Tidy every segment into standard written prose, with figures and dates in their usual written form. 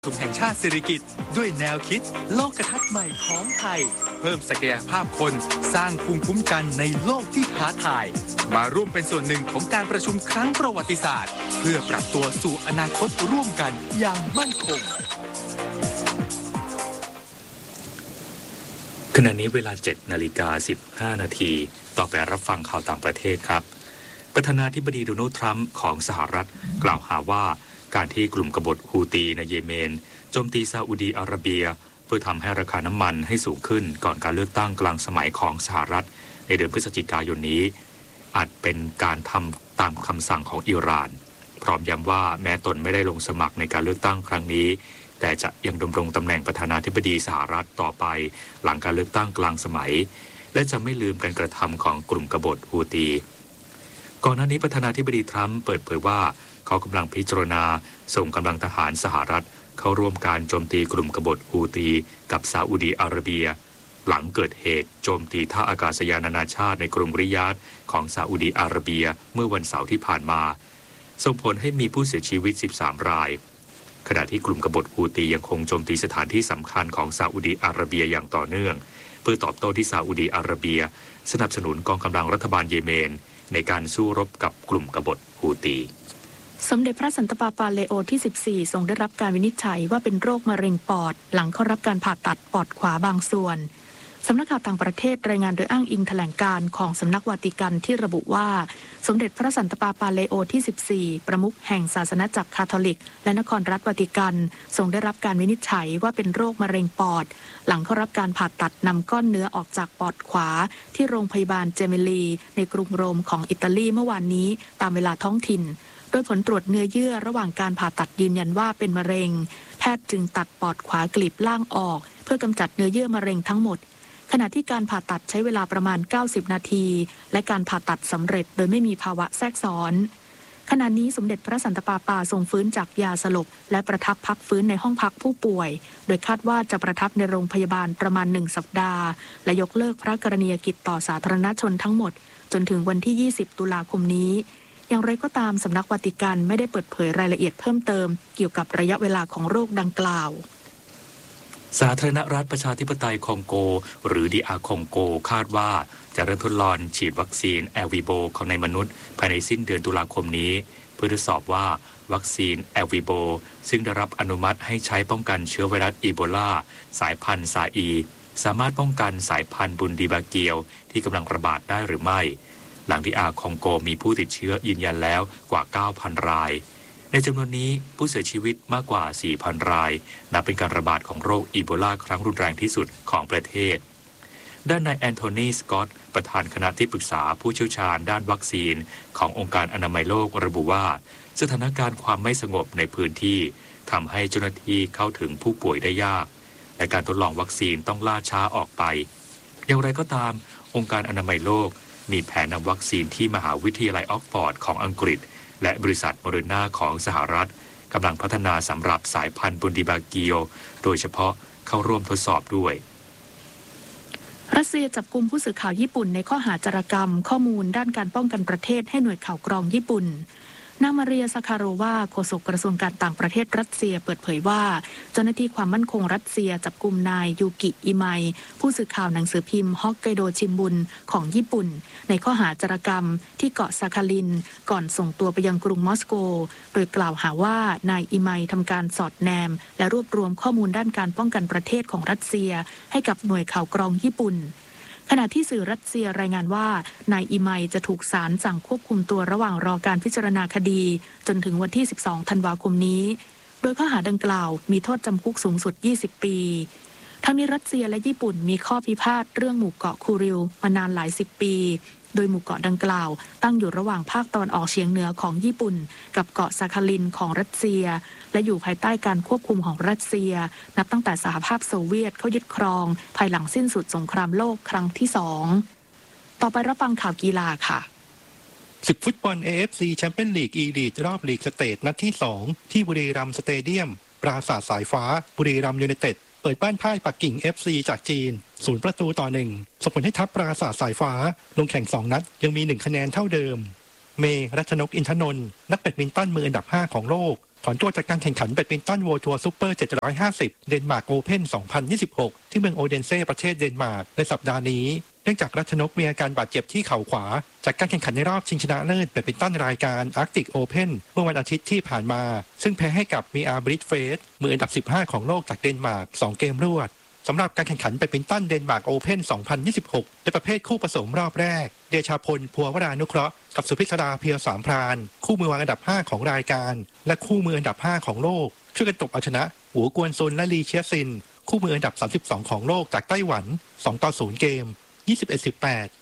สุขแห่งชาติสิริกิติ์ด้วยแนวคิดโลกทัศน์ใหม่ของไทยเพิ่มศักยภาพคนสร้างภูมิคุ้มกันในโลกที่ท้าทายมาร่วมเป็นส่วนหนึ่งของการประชุมครั้งประวัติศาสตร์เพื่อปรับตัวสู่อนาคตร่วมกันอย่างมั่นคงขณะนี้เวลา 7:15 นาทีต่อไปรับฟังข่าวต่างประเทศครับประธานาธิบดีโดนัลด์ทรัมป์ของสหรัฐกล่าวหาว่าการที่กลุ่มกบฏฮูตีในเยเมนโจมตีซาอุดีอาระเบียเพื่อทำให้ราคาน้ำมันให้สูงขึ้นก่อนการเลือกตั้งกลางสมัยของสหรัฐในเดือนพฤศจิกายนนี้อาจเป็นการทำตามคำสั่งของอิหร่านพร้อมย้ำว่าแม้ตนไม่ได้ลงสมัครในการเลือกตั้งครั้งนี้แต่จะยังดำรงตำแหน่งประธานาธิบดีสหรัฐต่อไปหลังการเลือกตั้งกลางสมัยและจะไม่ลืมการกระทำของกลุ่มกบฏฮูตีก่อนหน้านี้ประธานาธิบดีทรัมป์เปิดเผยว่าเขากำลังพิจารณาส่งกำลังทหารสหรัฐเข้าร่วมการโจมตีกลุ่มกบฏฮูตีกับซาอุดีอาระเบียหลังเกิดเหตุโจมตีท่าอากาศยานนานาชาติในกรุงริยาดของซาอุดีอาระเบียเมื่อวันเสาร์ที่ผ่านมาส่งผลให้มีผู้เสียชีวิต13รายขณะที่กลุ่มกบฏฮูตียังคงโจมตีสถานที่สำคัญของซาอุดีอาระเบียอย่างต่อเนื่องเพื่อตอบโต้ที่ซาอุดีอาระเบียสนับสนุนกองกำลังรัฐบาลเยเมนในการสู้รบกับกลุ่มกบฏฮูตีสมเด็จพระสันตะปาปาเลโอที่14ทรงได้รับการวินิจฉัยว่าเป็นโรคมะเร็งปอดหลังเข้ารับการผ่าตัดปอดขวาบางส่วนสำนักข่าวต่างประเทศรายงานโดยอ้างอิงแถลงการของสำนักวาติกันที่ระบุว่าสมเด็จพระสันตะปาปาเลโอที่14ประมุขแห่งศาสนาจักรคาทอลิกและนครรัฐวาติกันทรงได้รับการวินิจฉัยว่าเป็นโรคมะเร็งปอดหลังเข้ารับการผ่าตัดนำก้อนเนื้อออกจากปอดขวาที่โรงพยาบาลเจเมลีในกรุงโรมของอิตาลีเมื่อวานนี้ตามเวลาท้องถิ่นโดยผลตรวจเนื้อเยื่อระหว่างการผ่าตัดยืนยันว่าเป็นมะเร็งแพทย์จึงตัดปอดขวากลีบล่างออกเพื่อกำจัดเนื้อเยื่อมะเร็งทั้งหมดขณะที่การผ่าตัดใช้เวลาประมาณ90นาทีและการผ่าตัดสำเร็จโดยไม่มีภาวะแทรกซ้อนขณะนี้สมเด็จพระสันตะปาปาทรงฟื้นจากยาสลบและประทับพักฟื้นในห้องพักผู้ป่วยโดยคาดว่าจะประทับในโรงพยาบาลประมาณ1สัปดาห์และยกเลิกพระกรณียกิจต่อสาธารณชนทั้งหมดจนถึงวันที่20ตุลาคมนี้อย่างไรก็ตามสำนักวาติกันไม่ได้เปิดเผยรายละเอียดเพิ่มเติมเกี่ยวกับระยะเวลาของโรคดังกล่าวสาธารณรัฐประชาธิปไตยคองโกหรือ DR คองโกคาดว่าจะเริ่มทดลองฉีดวัคซีนแอลวีโบของในมนุษย์ภายในสิ้นเดือนตุลาคมนี้เพื่อทดสอบว่าวัคซีนแอลวีโบซึ่งได้รับอนุมัติให้ใช้ป้องกันเชื้อไวรัสอีโบลาสายพันธุ์ซาอีสามารถป้องกันสายพันธุ์บุนดีบาเกียวที่กำลังระบาดได้หรือไม่หลังที่คองโกมีผู้ติดเชื้อยืนยันแล้วกว่า 9,000 รายในจำนวนนี้ผู้เสียชีวิตมากกว่า 4,000 รายนับเป็นการระบาดของโรคอีโบลาครั้งรุนแรงที่สุดของประเทศด้านนายแอนโทนีสกอตต์ประธานคณะที่ปรึกษาผู้เชี่ยวชาญด้านวัคซีนขององค์การอนามัยโลกระบุว่าสถานการณ์ความไม่สงบในพื้นที่ทำให้เจ้าหน้าที่เข้าถึงผู้ป่วยได้ยากและการทดลองวัคซีนต้องล่าช้าออกไปอย่างไรก็ตามองค์การอนามัยโลกมีแผนนำวัคซีนที่มหาวิทยาลัยออกฟอร์ดของอังกฤษและบริษัทโมเดอร์นาของสหรัฐกำลังพัฒนาสำหรับสายพันธุ์บุนดีบาเกียวโดยเฉพาะเข้าร่วมทดสอบด้วยรัสเซียจับกุมผู้สื่อข่าวญี่ปุ่นในข้อหาจารกรรมข้อมูลด้านการป้องกันประเทศให้หน่วยข่าวกรองญี่ปุ่นนางมาเรียซาคาโรวาโฆษกกระทรวงการต่างประเทศรัสเซียเปิดเผยว่าเจ้าหน้าที่ความมั่นคงรัสเซียจับกุมนายยูกิอิไมผู้สื่อข่าวหนังสือพิมพ์ฮอกไกโดชิมบุนของญี่ปุ่นในข้อหาจารกรรมที่เกาะซาคาลินก่อนส่งตัวไปยังกรุงมอสโกโดยกล่าวหาว่านายอิไมทำการสอดแนมและรวบรวมข้อมูลด้านการป้องกันประเทศของรัสเซียให้กับหน่วยข่าวกรองญี่ปุ่นขณะที่สื่อรัสเซียรายงานว่านายอิไมจะถูกศาลสั่งควบคุมตัวระหว่างรอการพิจารณาคดีจนถึงวันที่12ธันวาคมนี้โดยข้อหาดังกล่าวมีโทษจำคุกสูงสุด20ปีทั้งนี้รัสเซียและญี่ปุ่นมีข้อพิพาทเรื่องหมู่เกาะคูริลมานานหลาย10ปีโดยหมู่เกาะดังกล่าวตั้งอยู่ระหว่างภาคตะวันออกเฉียงเหนือของญี่ปุ่นกับเกาะซาคาลินของรัสเซียและอยู่ภายใต้การควบคุมของรัสเซียนับตั้งแต่สหภาพโซเวียตเข้ายึดครองภายหลังสิ้นสุดสงครามโลกครั้งที่2ต่อไปรับฟังข่าวกีฬาค่ะศึกฟุตบอล AFC แชมเปี้ยนลีก E-League รอบลีกสเตทนัดที่2ที่บุรีรัมย์สเตเดียมปราสาทสายฟ้าบุรีรัมย์ยูไนเต็ดเปิดบ้านพ่ายปักกิ่ง FC จากจีน0-1ส่งผลให้ทัพปราสาทสายฟ้าลงแข่ง2นัดยังมี1คะแนนเท่าเดิมเมรัชนกอินทนนท์นักแบดมินตันมืออันดับ5ของโลกถอนตัวจากการแข่งขันแบดมินตัน World Tour Super 750 เดนมาร์กโอเพ่น 2026 ที่เมืองโอเดนเซ่ประเทศเดนมาร์กในสัปดาห์นี้เนื่องจากรัชนกมีอาการบาดเจ็บที่เข่าขวาจากการแข่งขันในรอบชิงชนะเลิศแบดมินตันรายการ Arctic Open เมื่อวันอาทิตย์ที่ผ่านมาซึ่งแพ้ให้กับมีอาบริดเฟสมืออันดับ 15 ของโลกจากเดนมาร์ก 2 เกมรวดสำหรับการแข่งขันแบดมินตันเดนมาร์กโอเพ่น 2026 ในประเภทคู่ผสมรอบแรกเดชาพล พัววรานุเคราะห์กับสุพิศราเพียวสามพรานคู่มือวางอันดับ 5 ของรายการและคู่มืออันดับ 5 ของโลกช่วยกันตบเอาชนะหัวกวนซุนและลีเชียซินคู่มืออันดับ 32 ของโลกจากไต้หวัน 2-0 เกม 21-18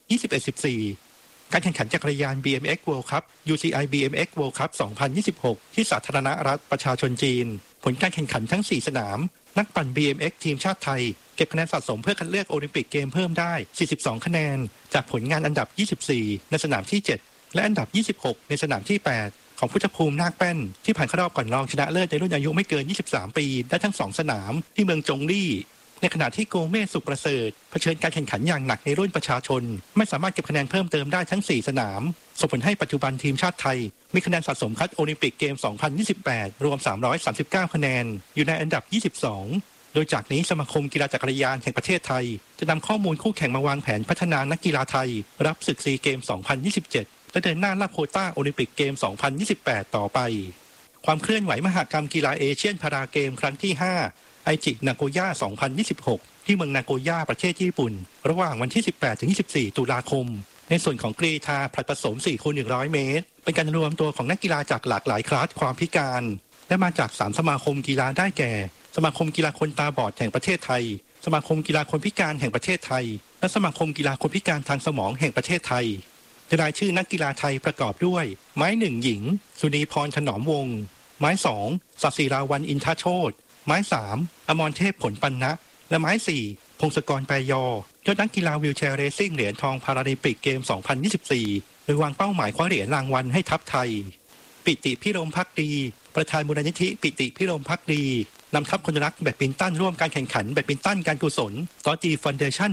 21-14 การแข่งขันจักรยาน BMX World Cup UCI BMX World Cup 2026 ที่สาธารณรัฐประชาชนจีนผลการแข่งขันทั้ง 4 สนามนักปั่น BMX ทีมชาติไทยเก็บคะแนนสะสมเพื่อคัดเลือกโอลิมปิกเกมเพิ่มได้ 42 คะแนนจากผลงานอันดับ 24 ในสนามที่ 7 และอันดับ 26 ในสนามที่ 8 ของพุทธภูมินาคแป้นที่ผ่านเข้ารอบก่อนรองชนะเลิศในรุ่นอายุไม่เกิน 23 ปีได้ทั้ง 2 สนามที่เมืองจงลี่ในขณะที่โกเมสุขประเสริฐเผชิญการแข่งขันอย่างหนักในรุ่นประชาชนไม่สามารถเก็บคะแนนเพิ่มเติมได้ทั้ง 4 สนามส่งผลให้ปัจจุบันทีมชาติไทยมีคะแนนสะสมคัดโอลิมปิกเกม 2028 รวม 339 คะแนนอยู่ในอันดับ 22 โดยจากนี้สมาคมกีฬาจักรยานแห่งประเทศไทยจะนำข้อมูลคู่แข่งมาวางแผนพัฒนานักกีฬาไทยรับศึกซีเกม 2027 และเดินหน้าล่าโควต้าโอลิมปิกเกม 2028 ต่อไปความเคลื่อนไหวมหกรรมกีฬาเอเชียนพาราเกมครั้งที่ 5 ไอจินาโกย่า 2026 ที่เมืองนาโกย่าประเทศญี่ปุ่นระหว่างวันที่ 18-24 ตุลาคมในส่วนของกรีฑาผลัดผสม 4x100 เมตรเป็นการรวมตัวของนักกีฬาจากหลากหลายคลาสความพิการและมาจาก 3 สมาคมกีฬาได้แก่สมาคมกีฬาคนตาบอดแห่งประเทศไทยสมาคมกีฬาคนพิการแห่งประเทศไทยและสมาคมกีฬาคนพิการทางสมองแห่งประเทศไทยรายชื่อนักกีฬาไทยประกอบด้วยไม้ 1 หญิงสุนีพรถนอมวงศ์ไม้ 2 ศศิราวัลย์อินทโชติไม้ 3 อมรเทพผลปันนะและไม้ 4 พงศกรแปรยอยอดนักกีฬาวีลแชร์เรซิ่งเหรียญทองพาราลิมปิกเกม 2024 โดยวางเป้าหมายคว้าเหรียญรางวัลให้ทัพไทยปิติพิรมภักดีประธานมูลนิธิปิติพิรมภักดีนำทัพคนรักแบดมินตันร่วมการแข่งขันแบดมินตันการกุศลกอจีฟอนเดชั่น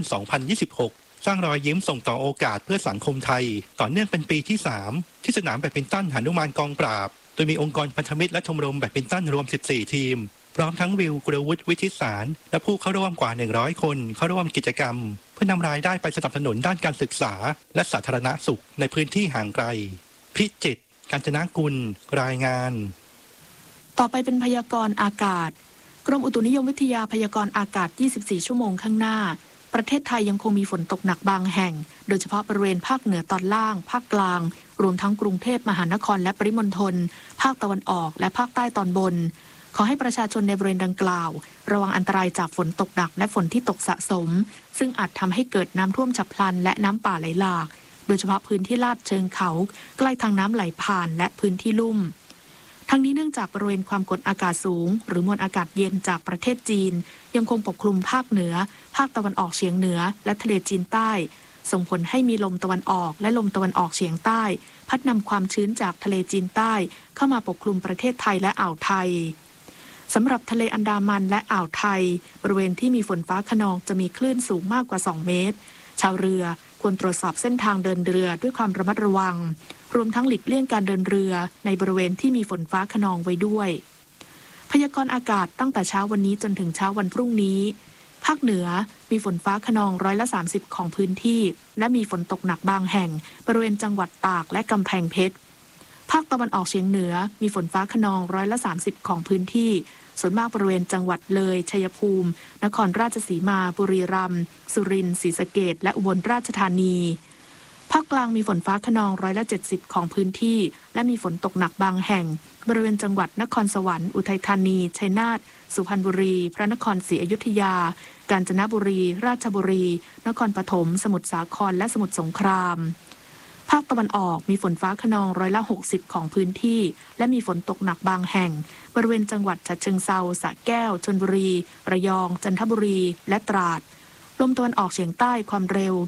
2026 สร้างรอยยิ้มส่งต่อโอกาสเพื่อสังคมไทยต่อเนื่องเป็นปีที่ 3 ที่สนามแบดมินตันหนุมานกองปราบโดยมีองค์กรพันธมิตรและชมรมแบดมินตันรวม 14 ทีมพร้อมทั้งวิวกุลวุฒิวิทิศสารและผู้เข้าร่วมกว่า 100 คนเข้าร่วมกิจกรรมเพื่อนำรายได้ไปสนับสนุนด้านการศึกษาและสาธารณสุขในพื้นที่ห่างไกลพิจิตร กาญจนกุลรายงานต่อไปเป็นพยากรณ์อากาศกรมอุตุนิยมวิทยาพยากรณ์อากาศ 24 ชั่วโมงข้างหน้าประเทศไทยยังคงมีฝนตกหนักบางแห่งโดยเฉพาะบริเวณภาคเหนือตอนล่างภาคกลางรวมทั้งกรุงเทพมหานครและปริมณฑลภาคตะวันออกและภาคใต้ตอนบนขอให้ประชาชนในบริเวณดังกล่าวระวังอันตรายจากฝนตกหนักและฝนที่ตกสะสมซึ่งอาจทำให้เกิดน้ำท่วมฉับพลันและน้ำป่าไหลหลากโดยเฉพาะพื้นที่ลาดเชิงเขาใกล้ทางน้ำไหลผ่านและพื้นที่ลุ่มทั้งนี้เนื่องจากบริเวณความกดอากาศสูงหรือมวลอากาศเย็นจากประเทศจีนยังคงปกคลุมภาคเหนือภาคตะวันออกเฉียงเหนือและทะเลจีนใต้ส่งผลให้มีลมตะวันออกและลมตะวันออกเฉียงใต้พัดนำความชื้นจากทะเลจีนใต้เข้ามาปกคลุมประเทศไทยและอ่าวไทยสำหรับทะเลอันดามันและอ่าวไทยบริเวณที่มีฝนฟ้าคะนองจะมีคลื่นสูงมากกว่า2 เมตรชาวเรือควรตรวจสอบเส้นทางเดินเรือด้วยความระมัดระวังรวมทั้งหลีกเลี่ยงการเดินเรือในบริเวณที่มีฝนฟ้าคะนองไว้ด้วยพยากรณ์อากาศตั้งแต่เช้าวันนี้จนถึงเช้าวันพรุ่งนี้ภาคเหนือมีฝนฟ้าคะนอง30%ของพื้นที่และมีฝนตกหนักบางแห่งบริเวณจังหวัดตากและกำแพงเพชรภาคตะวันออกเฉียงเหนือมีฝนฟ้าคะนอง30%ของพื้นที่ส่วนมากบริเวณจังหวัดเลยชัยภูมินครราชสีมาบุรีรัมย์สุรินทร์ศรีสะเกษและอุบลราชธานีภาคกลางมีฝนฟ้าคะนอง70%ของพื้นที่และมีฝนตกหนักบางแห่งบริเวณจังหวัดนครสวรรค์อุทัยธานีชัยนาทสุพรรณบุรีพระนครศรีอยุธยากาญจนบุรีราชบุรีนครปฐมสมุทรสาครและสมุทรสงครามภาคตะวันออกมีฝนฟ้าคะนอง60%ของพื้นที่และมีฝนตกหนักบางแห่งบริเวณจังหวัดฉะเชิงเทราสระแก้วชลบุรีระยองจันทบุรีและตราดลมตะวันออกเฉียงใต้ความเร็ว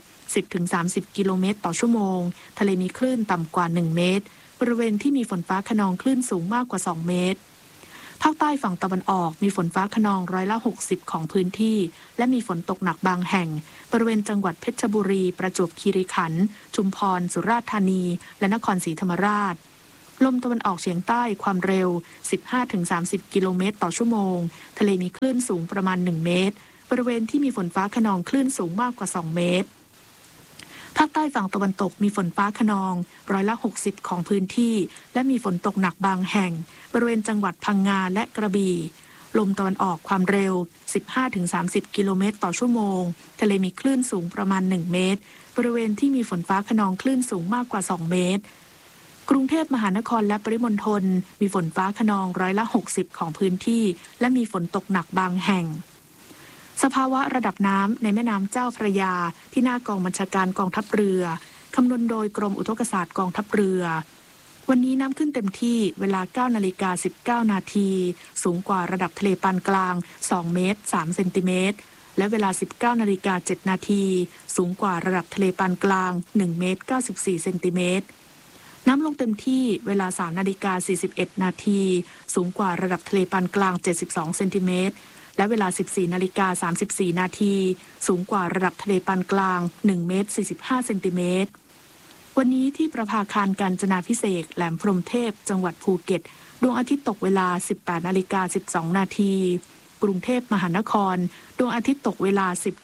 10-30 กิโลเมตรต่อชั่วโมงทะเลมีคลื่นต่ำกว่า1 เมตรบริเวณที่มีฝนฟ้าคะนองคลื่นสูงมากกว่า2 เมตรภาคใต้ฝั่งตะวันออกมีฝนฟ้าคะนอง60%ของพื้นที่และมีฝนตกหนักบางแห่งบริเวณจังหวัดเพชรบุรีประจวบคีรีขันธ์ชุมพรสุราษฎร์ธานีและนครศรีธรรมราชลมตะวันออกเฉียงใต้ความเร็ว 15-30 กิโลเมตรต่อชั่วโมงทะเลมีคลื่นสูงประมาณ 1 เมตรบริเวณที่มีฝนฟ้าคะนองคลื่นสูงมากกว่า 2 เมตรภาคใต้ฝั่งตะวันตกมีฝนฟ้าคะนอง60%ของพื้นที่และมีฝนตกหนักบางแห่งบริเวณจังหวัดพังงาและกระบี่ลมตะวันออกความเร็ว 15-30 กิโลเมตรต่อชั่วโมงทะเลมีคลื่นสูงประมาณ 1 เมตรบริเวณที่มีฝนฟ้าคะนองคลื่นสูงมากกว่า 2 เมตรกรุงเทพมหานครและปริมณฑลมีฝนฟ้าคะนอง60%ของพื้นที่และมีฝนตกหนักบางแห่งสภาวะระดับน้ำในแม่น้ำเจ้าพระยาที่หน้ากองบัญชาการกองทัพเรือคำนวณโดยกรมอุทกศาสตร์กองทัพเรือวันนี้น้ำขึ้นเต็มที่เวลา 9:19 นาทีสูงกว่าระดับทะเลปานกลาง2 เมตร 3 เซนติเมตรและเวลา 19:07 นาทีสูงกว่าระดับทะเลปานกลาง1 เมตร 94 เซนติเมตรน้ำลงเต็มที่เวลา 3:41 นาทีสูงกว่าระดับทะเลปานกลาง72 เซนติเมตรและเวลา 14:34 นาทีสูงกว่าระดับทะเลปานกลาง1 เมตร 45 เซนติเมตรวันนี้ที่ประภาคารกาญจนาภิเษกแหลมพรหมเทพจังหวัดภูเก็ตดวงอาทิตย์ตกเวลา 18:12 นาทีกรุงเทพมหานครดวงอาทิตย์ตกเวลา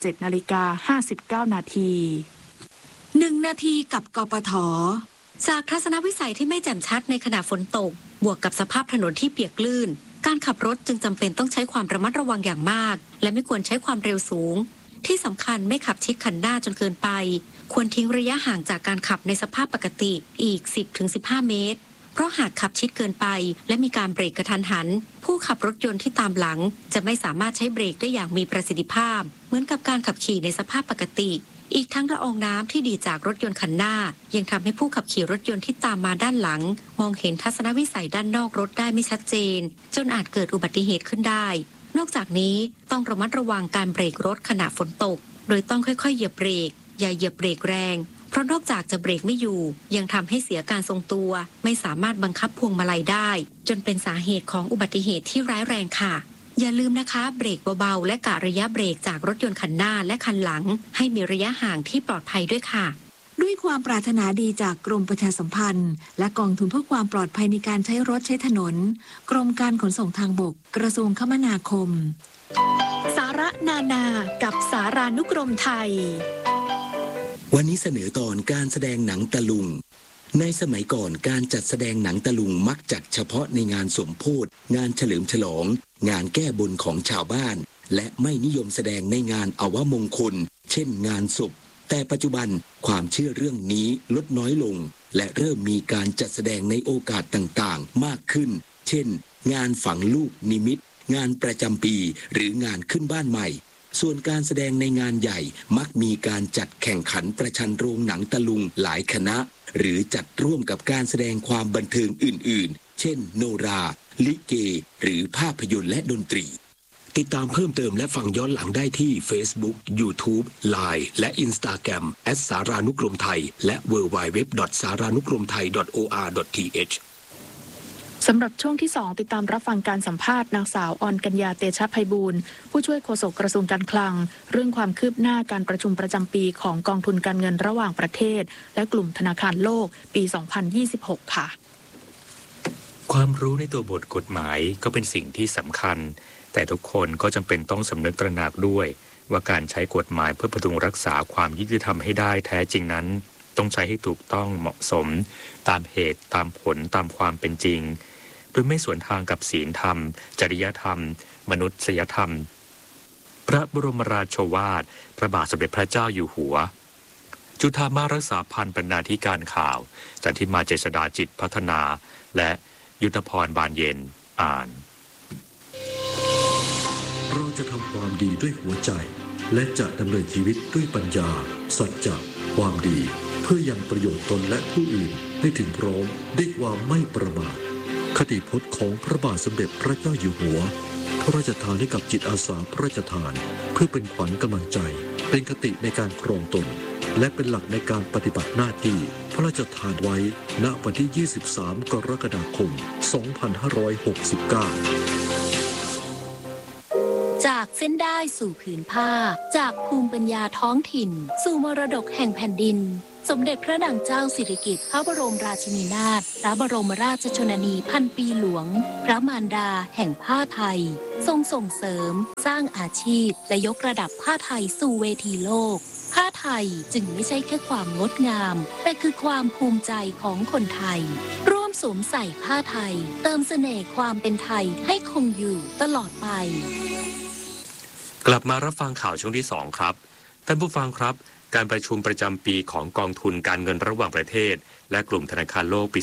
17:59 นาที 1 นาทีกับกปท.จากทัศนวิสัยที่ไม่แจ่มชัดในขณะฝนตกบวกกับสภาพถนนที่เปียกลื่นการขับรถจึงจำเป็นต้องใช้ความระมัดระวังอย่างมากและไม่ควรใช้ความเร็วสูงที่สำคัญไม่ขับชิดคันหน้าจนเกินไปควรทิ้งระยะห่างจากการขับในสภาพปกติอีก 10-15 เมตรเพราะหากขับชิดเกินไปและมีการเบรกกระทันหันผู้ขับรถยนต์ที่ตามหลังจะไม่สามารถใช้เบรกได้อย่างมีประสิทธิภาพเหมือนกับการขับขี่ในสภาพปกติอีกทั้งละอองน้ำที่ดีจากรถยนต์คันหน้ายังทำให้ผู้ขับขี่รถยนต์ที่ตามมาด้านหลังมองเห็นทัศนวิสัยด้านนอกรถได้ไม่ชัดเจนจนอาจเกิดอุบัติเหตุขึ้นได้นอกจากนี้ต้องระมัดระวังการเบรกรถขณะฝนตกโดยต้องค่อยๆเหยียบเบรกอย่าเหยียบเบรกแรงเพราะนอกจากจะเบรกไม่อยู่ยังทำให้เสียการทรงตัวไม่สามารถบังคับพวงมาลัยได้จนเป็นสาเหตุของอุบัติเหตุที่ร้ายแรงค่ะอย่าลืมนะคะเบรกเบาๆและกะระยะเบรกจากรถยนต์คันหน้าและคันหลังให้มีระยะห่างที่ปลอดภัยด้วยค่ะด้วยความปรารถนาดีจากกรมประชาสัมพันธ์และกองทุนเพื่อความปลอดภัยในการใช้รถใช้ถนนกรมการขนส่งทางบกกระทรวงคมนาคมสาระนานากับสารานุกรมไทยวันนี้เสนอตอนการแสดงหนังตะลุงในสมัยก่อนการจัดแสดงหนังตะลุงมักจัดเฉพาะในงานสมโภชงานเฉลิมฉลองงานแก้บนของชาวบ้านและไม่นิยมแสดงในงานอวมงคลเช่นงานศพแต่ปัจจุบันความเชื่อเรื่องนี้ลดน้อยลงและเริ่มมีการจัดแสดงในโอกาสต่างๆมากขึ้นเช่นงานฝังลูกนิมิตงานประจำปีหรืองานขึ้นบ้านใหม่ส่วนการแสดงในงานใหญ่มักมีการจัดแข่งขันประชันโรงหนังตะลุงหลายคณะหรือจัดร่วมกับการแสดงความบันเทิงอื่นๆเช่นโนราลิเกหรือภาพยนตร์และดนตรีติดตามเพิ่มเติมและฟังย้อนหลังได้ที่ Facebook YouTube Line และ Instagram @สารานุกรมไทยและ www.saranukromthai.or.th สำหรับช่วงที่ 2 ติดตามรับฟังการสัมภาษณ์นางสาวออนกัญญาเตชะไพบูลย์ผู้ช่วยโฆษกกระทรวงการคลังเรื่องความคืบหน้าการประชุมประจำปีของกองทุนการเงินระหว่างประเทศและกลุ่มธนาคารโลกปี 2026 ค่ะความรู้ในตัวบทกฎหมายก็เป็นสิ่งที่สำคัญแต่ทุกคนก็จำเป็นต้องสำนึกตระหนักด้วยว่าการใช้กฎหมายเพื่อพดุงรักษาความยุติธรรมให้ได้แท้จริงนั้นต้องใช้ให้ถูกต้องเหมาะสมตามเหตุตามผลตามความเป็นจริงโดยไม่สวนทางกับศีลธรรมจริยธรรมมนุษยธรรมพระบรมราโชวาทพระบาทสมเด็จพระเจ้าอยู่หัวจุฑามารักษาพันธ์บรรณาธิการข่าวจันทิมาเจษฎาจิตพัฒนาและยุทธพรบานเย็นอ่านเราจะทำความดีด้วยหัวใจและจะดำเนินชีวิตด้วยปัญญาสัจจะความดีเพื่อยังประโยชน์ตนและผู้อื่นให้ถึงพร้อมด้วยความไม่ประมาทคติพจน์ของพระบาทสมเด็จพระเจ้าอยู่หัวพระราชทานให้กับจิตอาสาพระราชทานเพื่อเป็นขวัญกำลังใจเป็นคติในการครองตนและเป็นหลักในการปฏิบัติหน้าที่พระราชทานไว้ณวันที่ 23 กรกฎาคม 2569 จากเส้นได้สู่ผืนผ้าจากภูมิปัญญาท้องถิ่นสู่มรดกแห่งแผ่นดินสมเด็จพระนางเจ้าสิริกิติ์พระบรมราชินีนาถพระบรมราชชนนีพันปีหลวงพระมารดาแห่งผ้าไทยทรงส่งเสริมสร้างอาชีพและยกระดับผ้าไทยสู่เวทีโลกผ้าไทยจึงไม่ใช่แค่ความงดงามแต่คือความภูมิใจของคนไทยร่วมสวมใส่ผ้าไทยเติมเสน่ห์ความเป็นไทยให้คงอยู่ตลอดไปกลับมารับฟังข่าวช่วงที่2ครับท่านผู้ฟังครับการประชุมประจำปีของกองทุนการเงินระหว่างประเทศและกลุ่มธนาคารโลกปี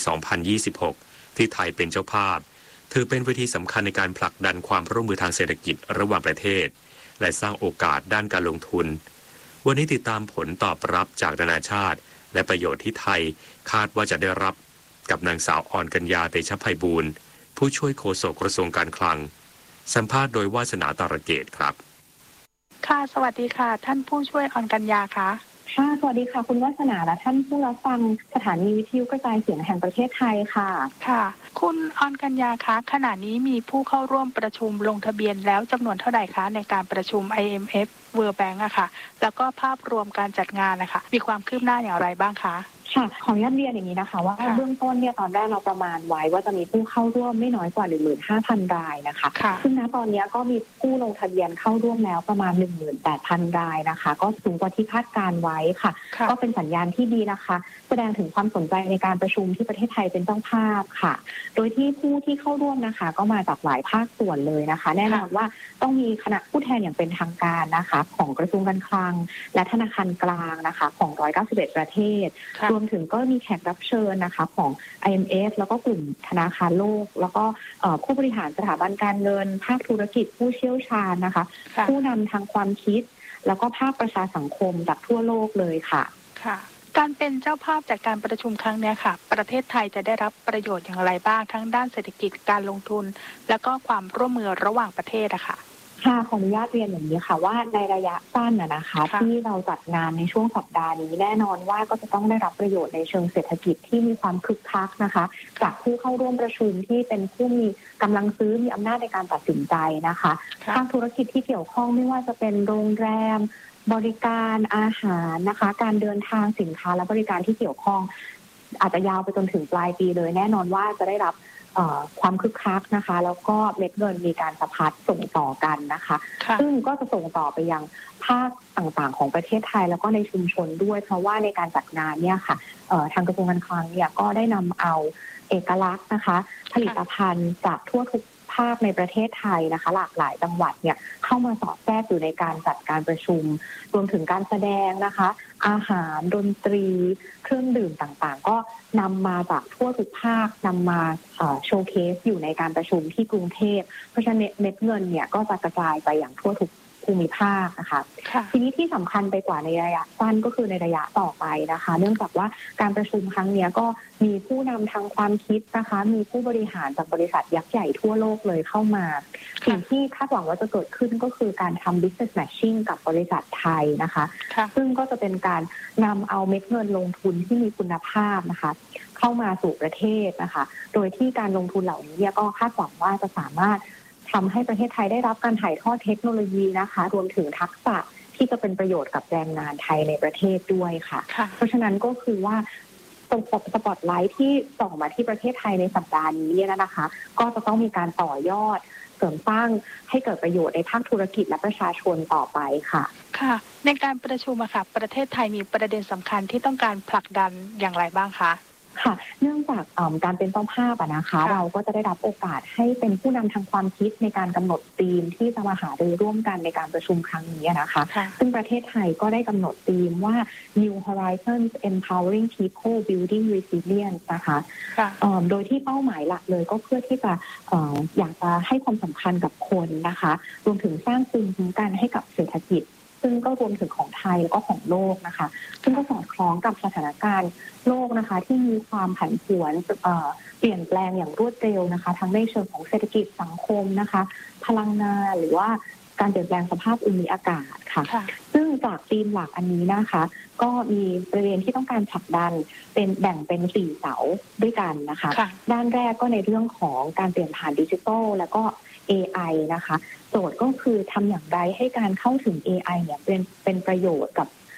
2026 ที่ไทยเป็นเจ้าภาพถือเป็นเวทีสำคัญในการผลักดันความร่วมมือทางเศรษฐกิจระหว่างประเทศและสร้างโอกาสด้านการลงทุนวันนี้ติดตามผลตอบรับจากนานาชาติและประโยชน์ที่ไทยคาดว่าจะได้รับกับนางสาวอรกัญญาเตชะไพบูลย์ผู้ช่วยโฆษกกระทรวงการคลังสัมภาษณ์โดยวาสนาตระเกตครับค่ะสวัสดีค่ะท่านผู้ช่วยอรกัญญาค่ะค่ะสวัสดีค่ะคุณวาสนาและท่านผู้รับฟังสถานีวิทยุกระจายเสียงแห่งประเทศไทยค่ะค่ะคุณอรกัญญาคะขณะนี้มีผู้เข้าร่วมประชุมลงทะเบียนแล้วจำนวนเท่าไหร่คะในการประชุม IMF World Bank อะค่ะแล้วก็ภาพรวมการจัดงานนะคะมีความคืบหน้าอย่างไรบ้างคะค่ะขออนุญาตเรียนอย่างนี้นะคะว่าเบื้องต้นเนี่ยตอนแรกเราประมาณไว้ว่าจะมีผู้เข้าร่วมไม่น้อยกว่า 15,000 รายนะคะซึ่งณตอนนี้ก็มีผู้ลงทะเบียนเข้าร่วมแล้วประมาณ 18,000 รายนะคะก็สูงกว่าที่คาดการไว้ค่ะก็เป็นสัญญาณที่ดีนะคะแสดงถึงความสนใจในการประชุมที่ประเทศไทยเป็นเจ้าภาพค่ะโดยที่ผู้ที่เข้าร่วมนะคะก็มาจากหลายภาคส่วนเลยนะคะแน่นอนว่าต้องมีคณะผู้แทนอย่างเป็นทางการนะคะของกระทรวงการคลังและธนาคารกลางนะคะของ191ประเทศรวมถึงก็มีแขกรับเชิญนะคะของ IMF แล้วก็กลุ่มธนาคารโลกแล้วก็ผู้บริหารสถาบันการเงินภาคธุรกิจผู้เชี่ยวชาญนะคะผู้นำทางความคิดแล้วก็ภาคประชาสังคมจากทั่วโลกเลยค่ะค่ะการเป็นเจ้าภาพจากการประชุมครั้งนี้ค่ะประเทศไทยจะได้รับประโยชน์อย่างไรบ้างทั้งด้านเศรษฐกิจการลงทุนแล้วก็ความร่วมมือระหว่างประเทศอะค่ะค่ะขออนุญาตเรียนอย่างนี้ค่ะว่าในระยะสั้นนะคะที่เราจัดงานในช่วงสัปดาห์นี้แน่นอนว่าก็จะต้องได้รับประโยชน์ในเชิงเศรษฐกิจที่มีความคึกคักนะคะจากผู้เข้าร่วมประชุมที่เป็นผู้มีกำลังซื้อมีอำนาจในการตัดสินใจนะคะทางธุรกิจที่เกี่ยวข้องไม่ว่าจะเป็นโรงแรมบริการอาหารนะคะการเดินทางสินค้าและบริการที่เกี่ยวข้องอาจจะยาวไปจนถึงปลายปีเลยแน่นอนว่าจะได้รับความคึกคักนะคะแล้วก็เม็ดเงินมีการสะพัดส่งต่อกันนะคะซึ่งก็จะส่งต่อไปยังภาคต่างๆของประเทศไทยแล้วก็ในชุมชนด้วยเพราะว่าในการจัดงานเนี่ยค่ะทางกระทรวงการคลังเนี่ยก็ได้นำเอาเอกลักษณ์นะคะผลิตภัณฑ์จากทั่วทุกภาคในประเทศไทยนะคะหลากหลายจังหวัดเนี่ยเข้ามาสอดแทรกอยู่ในการจัดการประชุมรวมถึงการแสดงนะคะอาหารดนตรีเครื่องดื่มต่างๆก็นำมาจากทั่วทุกภาคนำมาโชว์เคสอยู่ในการประชุมที่กรุงเทพเพราะฉะนั้นเม็ดเงินเนี่ยก็จะกระจายไปอย่างทั่วทุกภูมิภาคนะคะทีนี้ที่สำคัญไปกว่าในระยะสั้นก็คือในระยะต่อไปนะคะเนื่องจากว่าการประชุมครั้งนี้ก็มีผู้นำทางความคิดนะคะมีผู้บริหารจากบริษัทยักษ์ใหญ่ทั่วโลกเลยเข้ามาสิ่งที่คาดหวังว่าจะเกิดขึ้นก็คือการทำ business matching กับบริษัทไทยนะคะซึ่งก็จะเป็นการนำเอาเม็ดเงินลงทุนที่มีคุณภาพนะคะเข้ามาสู่ประเทศนะคะโดยที่การลงทุนเหล่านี้เนี่ยก็คาดหวังว่าจะสามารถทำให้ประเทศไทยได้รับการถ่ายทอดเทคโนโลยีนะคะรวมถึงทักษะที่จะเป็นประโยชน์กับแรงงานไทยในประเทศด้วยค่ะเพราะฉะนั้นก็คือว่าตรงสปอตไลท์ที่ส่องมาที่ประเทศไทยในสัปดาห์นี้เนี่ยนะคะก็จะต้องมีการต่อยอดเสริมสร้างให้เกิดประโยชน์ในภาคธุรกิจและประชาชนต่อไปค่ะค่ะในการประชุมอะค่ะประเทศไทยมีประเด็นสำคัญที่ต้องการผลักดันอย่างไรบ้างคะค่ะเนื่องจากการเป็นเจ้าภาพนะคะเราก็จะได้รับโอกาสให้เป็นผู้นำทางความคิดในการกำหนดธีมที่จะมาหารือร่วมกันในการประชุมครั้งนี้นะคะซึ่งประเทศไทยก็ได้กำหนดธีมว่า New Horizons Empowering People Building Resilience นะคะโดยที่เป้าหมายหลักเลยก็เพื่อที่จะอยากจะให้ความสำคัญกับคนนะคะรวมถึงสร้างภูมิคุ้มกันให้กับเศรษฐกิจซึ่งก็รวมถึงของไทยแล้วก็ของโลกนะคะซึ่งก็สอดคล้องกับสถานการณ์โลกนะคะที่มีความผันผวนเปลี่ยนแปลงอย่างรวดเร็วนะคะทั้งในเชิงของเศรษฐกิจสังคมนะคะพลังงานหรือว่าการเปลี่ยนแปลงสภาพภูมิอากาศค่ะซึ่งจากธีมหลักอันนี้นะคะก็มีประเด็นที่ต้องการผลักดันเป็นแบ่งเป็น4เสาด้วยกันนะคะด้านแรกก็ในเรื่องของการเปลี่ยนผ่านดิจิทัลแล้วก็ AI นะคะโจทย์ก็คือทำอย่างไรให้การเข้าถึง AI เนี่ยเป็นประโยชน์กับ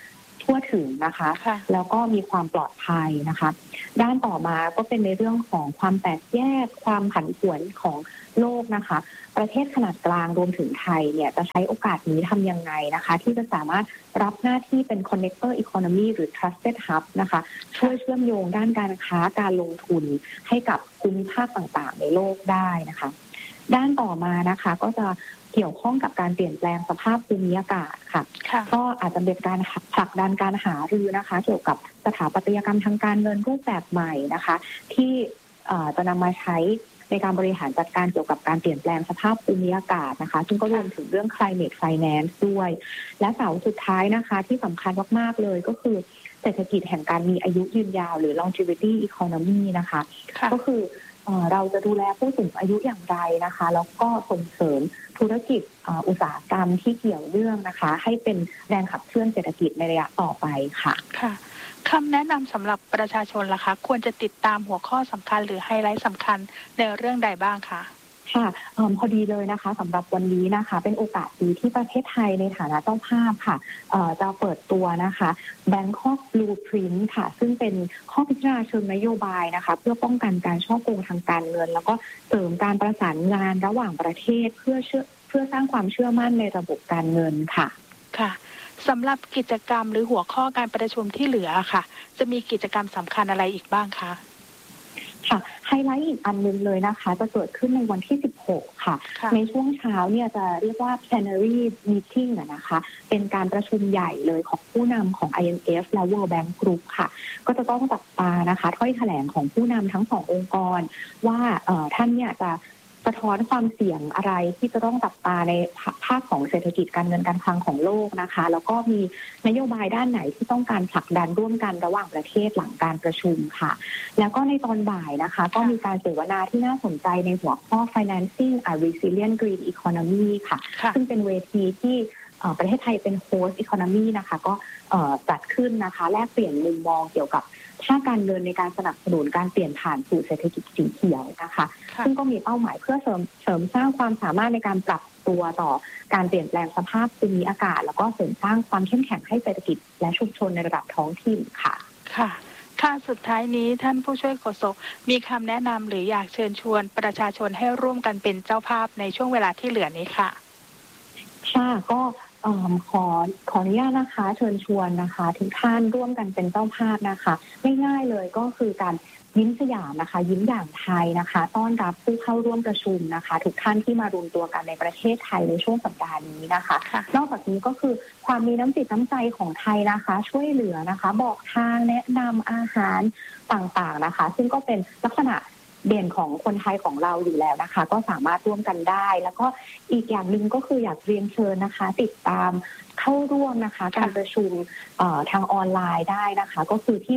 ทั่วถึงนะคะแล้วก็มีความปลอดภัยนะคะด้านต่อมาก็เป็นในเรื่องของความแตกแยกความผันผวนของโลกนะคะประเทศขนาดกลางรวมถึงไทยเนี่ยจะใช้โอกาสนี้ทำยังไงนะคะที่จะสามารถรับหน้าที่เป็น connector economy หรือ trusted hub นะคะช่วยเชื่อมโยงด้านการค้าการลงทุนให้กับภูมิภาคต่างๆในโลกได้นะคะด้านต่อมานะคะก็จะเกี่ยวข้องกับการเปลี่ยนแปลงสภาพภูมิอากาศค่ะก็อาจจะเป็นการผลักดันการหารือนะคะเกี่ยวกับสถาปัตยกรรมทางการเงินรูปแบบใหม่นะคะที่จะนำมาใช้ในการบริหารจัดการเกี่ยวกับการเปลี่ยนแปลงสภาพภูมิอากาศนะคะซึ่งก็รวมถึงเรื่อง climate finance ด้วยและเสาสุดท้ายนะคะที่สำคัญมากๆเลยก็คือเศรษฐกิจแห่งการมีอายุยืนยาวหรือ longevity economy นะคะก็คือเราจะดูแลผู้สูงอายุอย่างไรนะคะแล้วก็ส่งเสริมธุรกิจอุตสาหกรรมที่เกี่ยวเนื่องนะคะให้เป็นแรงขับเคลื่อนเศรษฐกิจในระยะต่อไปค่ะค่ะคำแนะนำสำหรับประชาชนล่ะคะควรจะติดตามหัวข้อสำคัญหรือไฮไลท์สำคัญในเรื่องใดบ้างคะค่ะพอดีเลยนะคะสำหรับวันนี้นะคะเป็นโอกาสดีที่ประเทศไทยในฐานะเจ้าภาพค่ะจะเปิดตัวนะคะ Bangkok Blueprint ค่ะซึ่งเป็นข้อพิจารณาเชิงนโยบายนะคะเพื่อป้องกันการฉ้อโกงทางการเงินแล้วก็เสริมการประสานงานระหว่างประเทศเพื่อสร้างความเชื่อมั่นในระบบการเงินค่ะค่ะสำหรับกิจกรรมหรือหัวข้อการประชุมที่เหลือค่ะจะมีกิจกรรมสำคัญอะไรอีกบ้างคะค่ะไฮไลท์อีกอันนึงเลยนะคะจะเกิดขึ้นในวันที่16ค่ะในช่วงเช้าเนี่ยจะเรียกว่า plenary meeting นะคะเป็นการประชุมใหญ่เลยของผู้นำของ IMF และ World Bank Group ค่ะก็จะต้องจับตานะคะถ้อยแถลงของผู้นำทั้ง2องค์กรว่าท่านเนี่ยจะสะท้อนความเสี่ยงอะไรที่จะต้องจับตาในภาคของเศรษฐกิจการเงินการคลังของโลกนะคะแล้วก็มีนโยบายด้านไหนที่ต้องการผลักดันร่วมกันระหว่างประเทศหลังการประชุมค่ะแล้วก็ในตอนบ่ายนะคะก็มีการเสวนาที่น่าสนใจในหัวข้อ financing a resilient green economy ค่ะซึ่งเป็นเวทีที่ประเทศไทยเป็น host economy นะคะก็จัดขึ้นนะคะแลกเปลี่ยนมุมมองเกี่ยวกับภาคการเงินในการสนับสนุนการเปลี่ยนผ่านสู่เศรษฐกิจสีเขียวนะคะซึ่งก็มีเป้าหมายเพื่อเสริมสร้างความสามารถในการปรับตัวต่อการเปลี่ยนแปลงสภาพภูมิอากาศแล้วก็เสริมสร้างความเข้มแข็งให้เศรษฐกิจและชุมชนในระดับท้องถิ่นค่ะค่ะสุดท้ายนี้ท่านผู้ช่วยโฆษกมีคำแนะนำหรืออยากเชิญชวนประชาชนให้ร่วมกันเป็นเจ้าภาพในช่วงเวลาที่เหลือนี้ค่ะก็ขออนุญาตนะคะเชิญชวนนะคะทุกท่านร่วมกันเป็นเจ้าภาพนะคะง่ายๆเลยก็คือการยิ้มสยามนะคะยิ้มอย่างไทยนะคะต้อนรับผู้เข้าร่วมประชุมนะคะทุกท่านที่มารวมตัวกันในประเทศไทยในช่วงสัปดาห์นี้นะคะนอกจากนี้ก็คือความมีน้ำจิตน้ำใจของไทยนะคะช่วยเหลือนะคะบอกทางแนะนำอาหารต่างๆนะคะซึ่งก็เป็นลักษณะเด่นของคนไทยของเราอยู่แล้วนะคะก็สามารถร่วมกันได้แล้วก็อีกอย่างหนึ่งก็คืออยากเรียนเชิญนะคะติดตามเข้าร่วมนะคะการประชุมทางออนไลน์ได้นะคะก็คือที่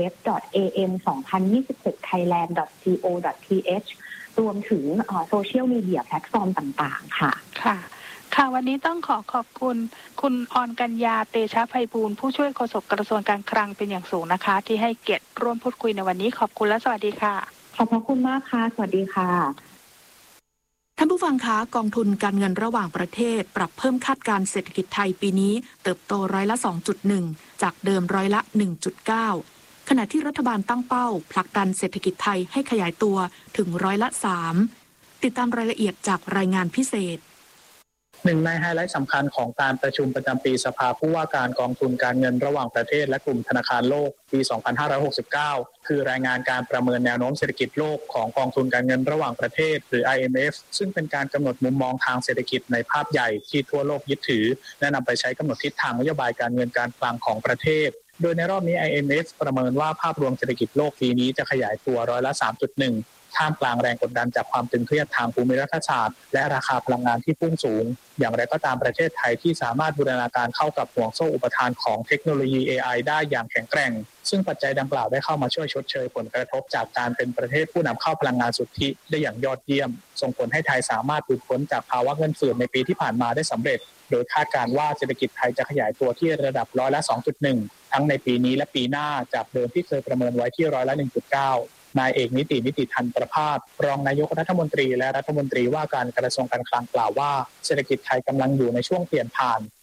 www.am2026thailand.co.th รวมถึงโซเชียลมีเดียแพลตฟอร์มต่างๆค่ะค่ะวันนี้ต้องขอบคุณคุณออนกัญญาเตชะไพบูลย์ผู้ช่วยโฆษกกระทรวงการคลังเป็นอย่างสูงนะคะที่ให้เกียรติร่วมพูดคุยในวันนี้ขอบคุณและสวัสดีค่ะขอบพระคุณมากค่ะสวัสดีค่ะท่านผู้ฟังคะกองทุนการเงินระหว่างประเทศปรับเพิ่มคาดการณ์เศรษฐกิจไทยปีนี้เติบโตร้อยละ 2.1 จากเดิมร้อยละ 1.9 ขณะที่รัฐบาลตั้งเป้าผลักดันเศรษฐกิจไทยให้ขยายตัวถึงร้อยละ 3 ติดตามรายละเอียดจากรายงานพิเศษหนึ่งในไฮไลท์สำคัญของการประชุมประจำปีสภาผู้ว่าการกองทุนการเงินระหว่างประเทศและกลุ่มธนาคารโลกปี 2569 คือรายงานการประเมินแนวโน้มเศรษฐกิจโลกของกองทุนการเงินระหว่างประเทศหรือ IMF ซึ่งเป็นการกำหนดมุมมองทางเศรษฐกิจในภาพใหญ่ที่ทั่วโลกยึดถือและนำไปใช้กำหนดทิศทางนโยบายการเงินการคลังของประเทศโดยในรอบนี้ IMF ประเมินว่าภาพรวมเศรษฐกิจโลกปีนี้จะขยายตัวร้อยละ 3.1ท่ามกลางแรงกดดันจากความตึงเครียดทางภูมิรัฐศาสตร์และราคาพลังงานที่พุ่งสูงอย่างไรก็ตามประเทศไทยที่สามารถบูรณาการเข้ากับห่วงโซ่อุปทานของเทคโนโลยี AI ได้อย่างแข็งแกร่งซึ่งปัจจัยดังกล่าวได้เข้ามาช่วยชดเชยผลกระทบจากการเป็นประเทศผู้นำเข้าพลังงานสุทธิได้อย่างยอดเยี่ยมส่งผลให้ไทยสามารถหลุดพ้นจากภาวะเงินเฟ้อในปีที่ผ่านมาได้สำเร็จโดยคาดการณ์ว่าเศรษฐกิจไทยจะขยายตัวที่ระดับร้อยละ 2.1 ทั้งในปีนี้และปีหน้าจากเดิมที่เคยประเมินไว้ที่ร้อยละ 1.9 นายเอกนิติธันประภาสรองนายกรัฐมนตรีและรัฐมนตรีว่าการกระทรวงการคลังกล่าวว่าเศรษฐกิจไทยกำลังอยู่ในช่วงเปลี่ยนผ่าน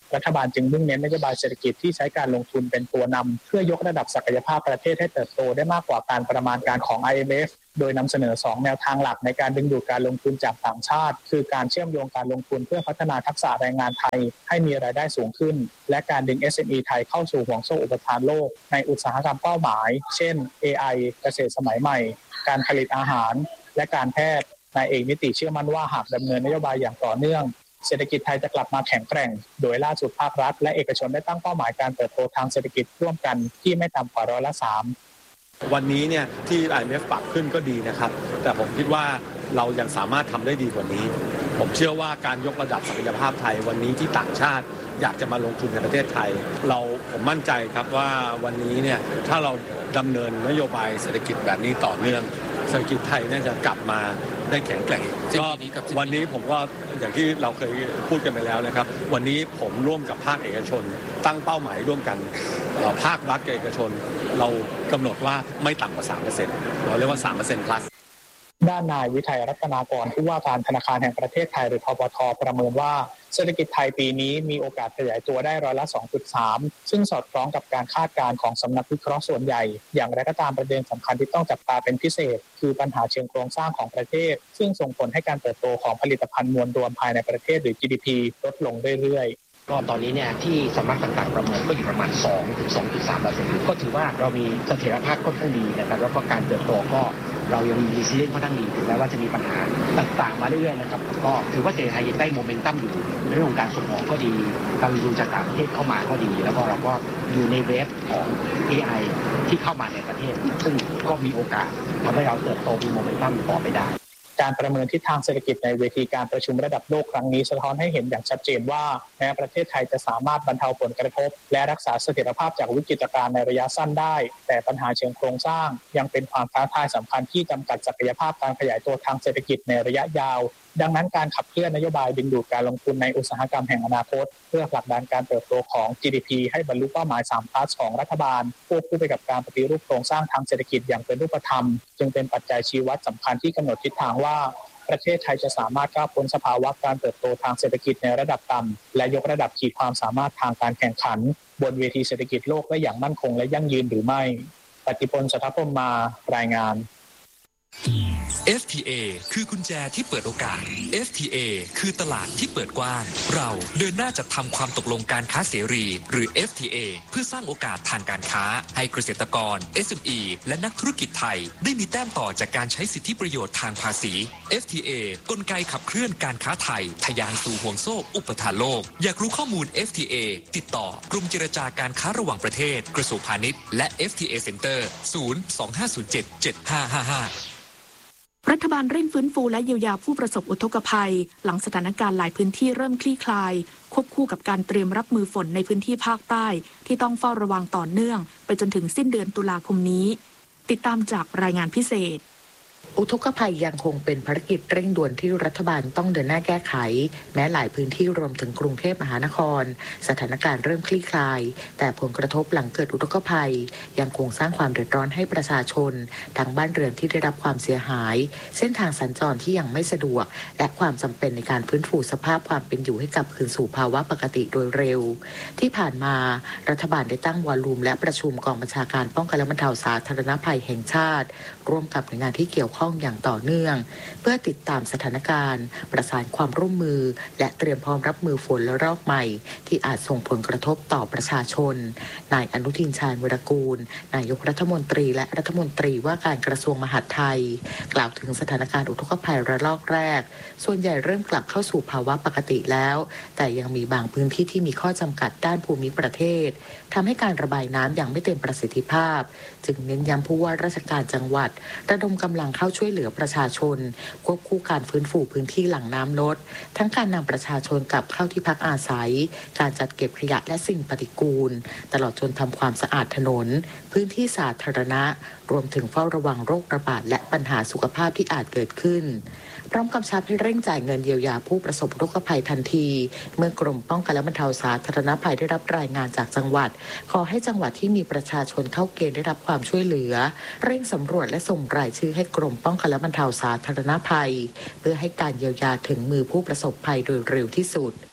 รัฐบาลจึงมุ่งเน้นนโยบายเศรษฐกิจที่ใช้การลงทุนเป็นตัวนำเพื่อยกระดับศักยภาพประเทศให้เติบโตได้มากกว่าการประมาณการของ IMF โดยนำเสนอ2แนวทางหลักในการดึงดูดการลงทุนจากต่างชาติคือการเชื่อมโยงการลงทุนเพื่อพัฒนาทักษะแรงงานไทยให้มีรายได้สูงขึ้นและการดึง SME ไทยเข้าสู่ห่วงโซ่อุปทานโลกในอุตสาหกรรมเป้าหมายเช่น AI เกษตรสมัยใหม่การผลิตอาหารและการแพทย์นายเอกนิติเชื่อมั่นว่าหากดำเนินนโยบายอย่างต่อเนื่องเศรษฐกิจไทยจะกลับมาแข็งแกร่งโดยล่าสุดภาครัฐและเอกชนได้ตั้งเป้าหมายการเติบโตทางเศรษฐกิจร่วมกันที่ไม่ต่ำกว่า3% วันนี้เนี่ยที่ IMF ปรับขึ้นก็ดีนะครับแต่ผมคิดว่าเรายังสามารถทำได้ดีกว่านี้ผมเชื่อว่าการยกระดับศักยภาพไทยวันนี้ที่ต่างชาติอยากจะมาลงทุนในประเทศไทยผมมั่นใจครับว่าวันนี้เนี่ยถ้าเราดำเนินนโยบายเศรษฐกิจแบบนี้ต่อเนื่องเศรษฐกิจไทยน่าจะกลับมาได้แข็งแกร่งก็วันนี้ผมก็อย่างที่เราเคยพูดกันไปแล้วนะครับวันนี้ผมร่วมกับภาคเอกชนตั้งเป้าหมายร่วมกันภาครัฐกับเอกชนเรากำหนดว่าไม่ต่ำกว่า 3% เราเรียกว่า 3% plus ด้านนายวิทัยรัตนากรผู้ว่าการธนาคารแห่งประเทศไทยหรือธปท.ประเมินว่าเศรษฐกิจไทยปีนี้มีโอกาสขยายตัวได้2.3%ซึ่งสอดคล้องกับการคาดการณ์ของสำนักวิเคราะห์ส่วนใหญ่อย่างไรก็ตามประเด็นสำคัญที่ต้องจับตาเป็นพิเศษคือปัญหาเชิงโครงสร้างของประเทศซึ่งส่งผลให้การเติบโตของผลิตภัณฑ์มวลรวมภายในประเทศหรือ GDP ลดลงเรื่อยๆก็ตอนนี้เนี่ยที่สำนักต่างๆประเมินก็อยู่ประมาณ 2-2.3% ก็ถือว่าเรามีเสถียรภาพค่อนข้างดีนะครับแล้วก็การเติบโตก็เรายังมีรีซิเลียนค่อนข้างดีถึงแม้ว่าจะมีปัญหาต่างๆมาเรื่อยๆนะครับก็ถือว่าเศรษฐกิจไทยยังได้โมเมนตัมอยู่ในเรื่องของการส่งออกก็ดีการลงทุนจากต่างประเทศเข้ามาก็ดีแล้วก็เราก็อยู่ในเวฟของ AI ที่เข้ามาในประเทศซึ่งก็มีโอกาสทำให้เราเติบโตมีโมเมนตัมต่อไปได้การประเมินทิศทางเศรษฐกิจในเวทีการประชุมระดับโลกครั้งนี้สะท้อนให้เห็นอย่างชัดเจนว่าแม้ประเทศไทยจะสามารถบรรเทาผลกระทบและรักษาเสถียรภาพจากวิกฤตการณ์ในระยะสั้นได้แต่ปัญหาเชิงโครงสร้างยังเป็นความท้าทายสำคัญที่จำกัดศักยภาพการขยายตัวทางเศรษฐกิจในระยะยาวดังนั้นการขับเคลื่อนนโยบายดึงดูดการลงทุนในอุตสาหกรรมแห่งอนาคตเพื่อผลักดันการเติบโตของ GDP ให้บรรลุเป้าหมาย3+ของรัฐบาลควบคู่ไปกับการปฏิรูปโครงสร้างทางเศรษฐกิจอย่างเป็นรูปธรรมจึงเป็นปัจจัยชี้วัดสำคัญที่กำหนดทิศทางว่าประเทศไทยจะสามารถก้าวพ้นสภาวะการเติบโตทางเศรษฐกิจในระดับต่ำและยกระดับขีดความสามารถทางการแข่งขันบนเวทีเศรษฐกิจโลกได้อย่างมั่นคงและยั่งยืนหรือไม่ปฏิพล สัทธพรหมารายงาน FTA คือกุญแจที่เปิดโอกาส FTA คือตลาดที่เปิดกว้างเราเดินหน้าจัดทำความตกลงการค้าเสรีหรือ FTA เพื่อสร้างโอกาสทางการค้าให้เกษตรกร SME และนักธุรกิจไทยได้มีแต้มต่อจากการใช้สิทธิประโยชน์ทางภาษี FTA กลไกขับเคลื่อนการค้าไทยทะยานสู่ห่วงโซ่อุปทานโลกอยากรู้ข้อมูล FTA ติดต่อกรมเจรจาการค้าระหว่างประเทศกระทรวงพาณิชย์และ FTA Center 025077555 รัฐบาลเร่งฟื้นฟูและเยียวยาผู้ประสบอุทกภัยหลังสถานการณ์หลายพื้นที่เริ่มคลี่คลายควบคู่กับการเตรียมรับมือฝนในพื้นที่ภาคใต้ที่ต้องเฝ้าระวังต่อเนื่องไปจนถึงสิ้นเดือนตุลาคมนี้ติดตามจากรายงานพิเศษอุทกภัยยังคงเป็นภารกิจเร่งด่วนที่รัฐบาลต้องเดินหน้าแก้ไขแม้หลายพื้นที่รวมถึงกรุงเทพมหานครสถานการณ์เริ่มคลี่คลายแต่ผลกระทบหลังเกิดอุทกภัยยังคงสร้างความเดือดร้อนให้ประชาชนทั้งบ้านเรือนที่ได้รับความเสียหายเส้นทางสัญจรที่ยังไม่สะดวกและความจำเป็นในการฟื้นฟูสภาพความเป็นอยู่ให้กลับคืนสู่ภาวะปกติโดยเร็วที่ผ่านมารัฐบาลได้ตั้งวอลลุ่มและประชุมกองบัญชาการป้องกันและบรรเทาสาธารณภัยแห่งชาติร่วมกับหน่วยงานที่เกี่ยวข้องอย่างต่อเนื่องเพื่อติดตามสถานการณ์ประสานความร่วมมือและเตรียมพร้อมรับมือฝนระลอกใหม่ที่อาจส่งผลกระทบต่อประชาชนนายอนุทินชาญวิรากูลนายกรัฐมนตรีและรัฐมนตรีว่าการกระทรวงมหาดไทยกล่าวถึงสถานการณ์อุทกภัยระลอกแรกส่วนใหญ่เริ่มกลับเข้าสู่ภาวะปกติแล้วแต่ยังมีบางพื้นที่ที่มีข้อจำกัดด้านภูมิประเทศทำให้การระบายน้ำยังไม่เต็มประสิทธิภาพจึงเน้นย้ำผู้ว่าราชการจังหวัดระดมกำลังเข้าช่วยเหลือประชาชนควบคู่การฟื้นฟูพื้นที่หลังน้ำลดทั้งการนำประชาชนกลับเข้าที่พักอาศัยการจัดเก็บขยะและสิ่งปฏิกูลตลอดจนทำความสะอาดถนนพื้นที่สาธารณะรวมถึงเฝ้าระวังโรคระบาดและปัญหาสุขภาพที่อาจเกิดขึ้นพร้อมกำชับให้เร่งจ่ายเงินเยียวยาผู้ประสบอุทกภัยทันทีเมื่อกรมป้องกันและบรรเทาสาธารณภัยได้รับรายงานจากจังหวัดขอให้จังหวัดที่มีประชาชนเข้าเกณฑ์ได้รับความช่วยเหลือเร่งสำรวจและส่งรายชื่อให้กรมป้องกันและบรรเทาสาธารณภัยเพื่อให้การเยียวยาถึงมือผู้ประสบภัยโดยเร็วที่สุด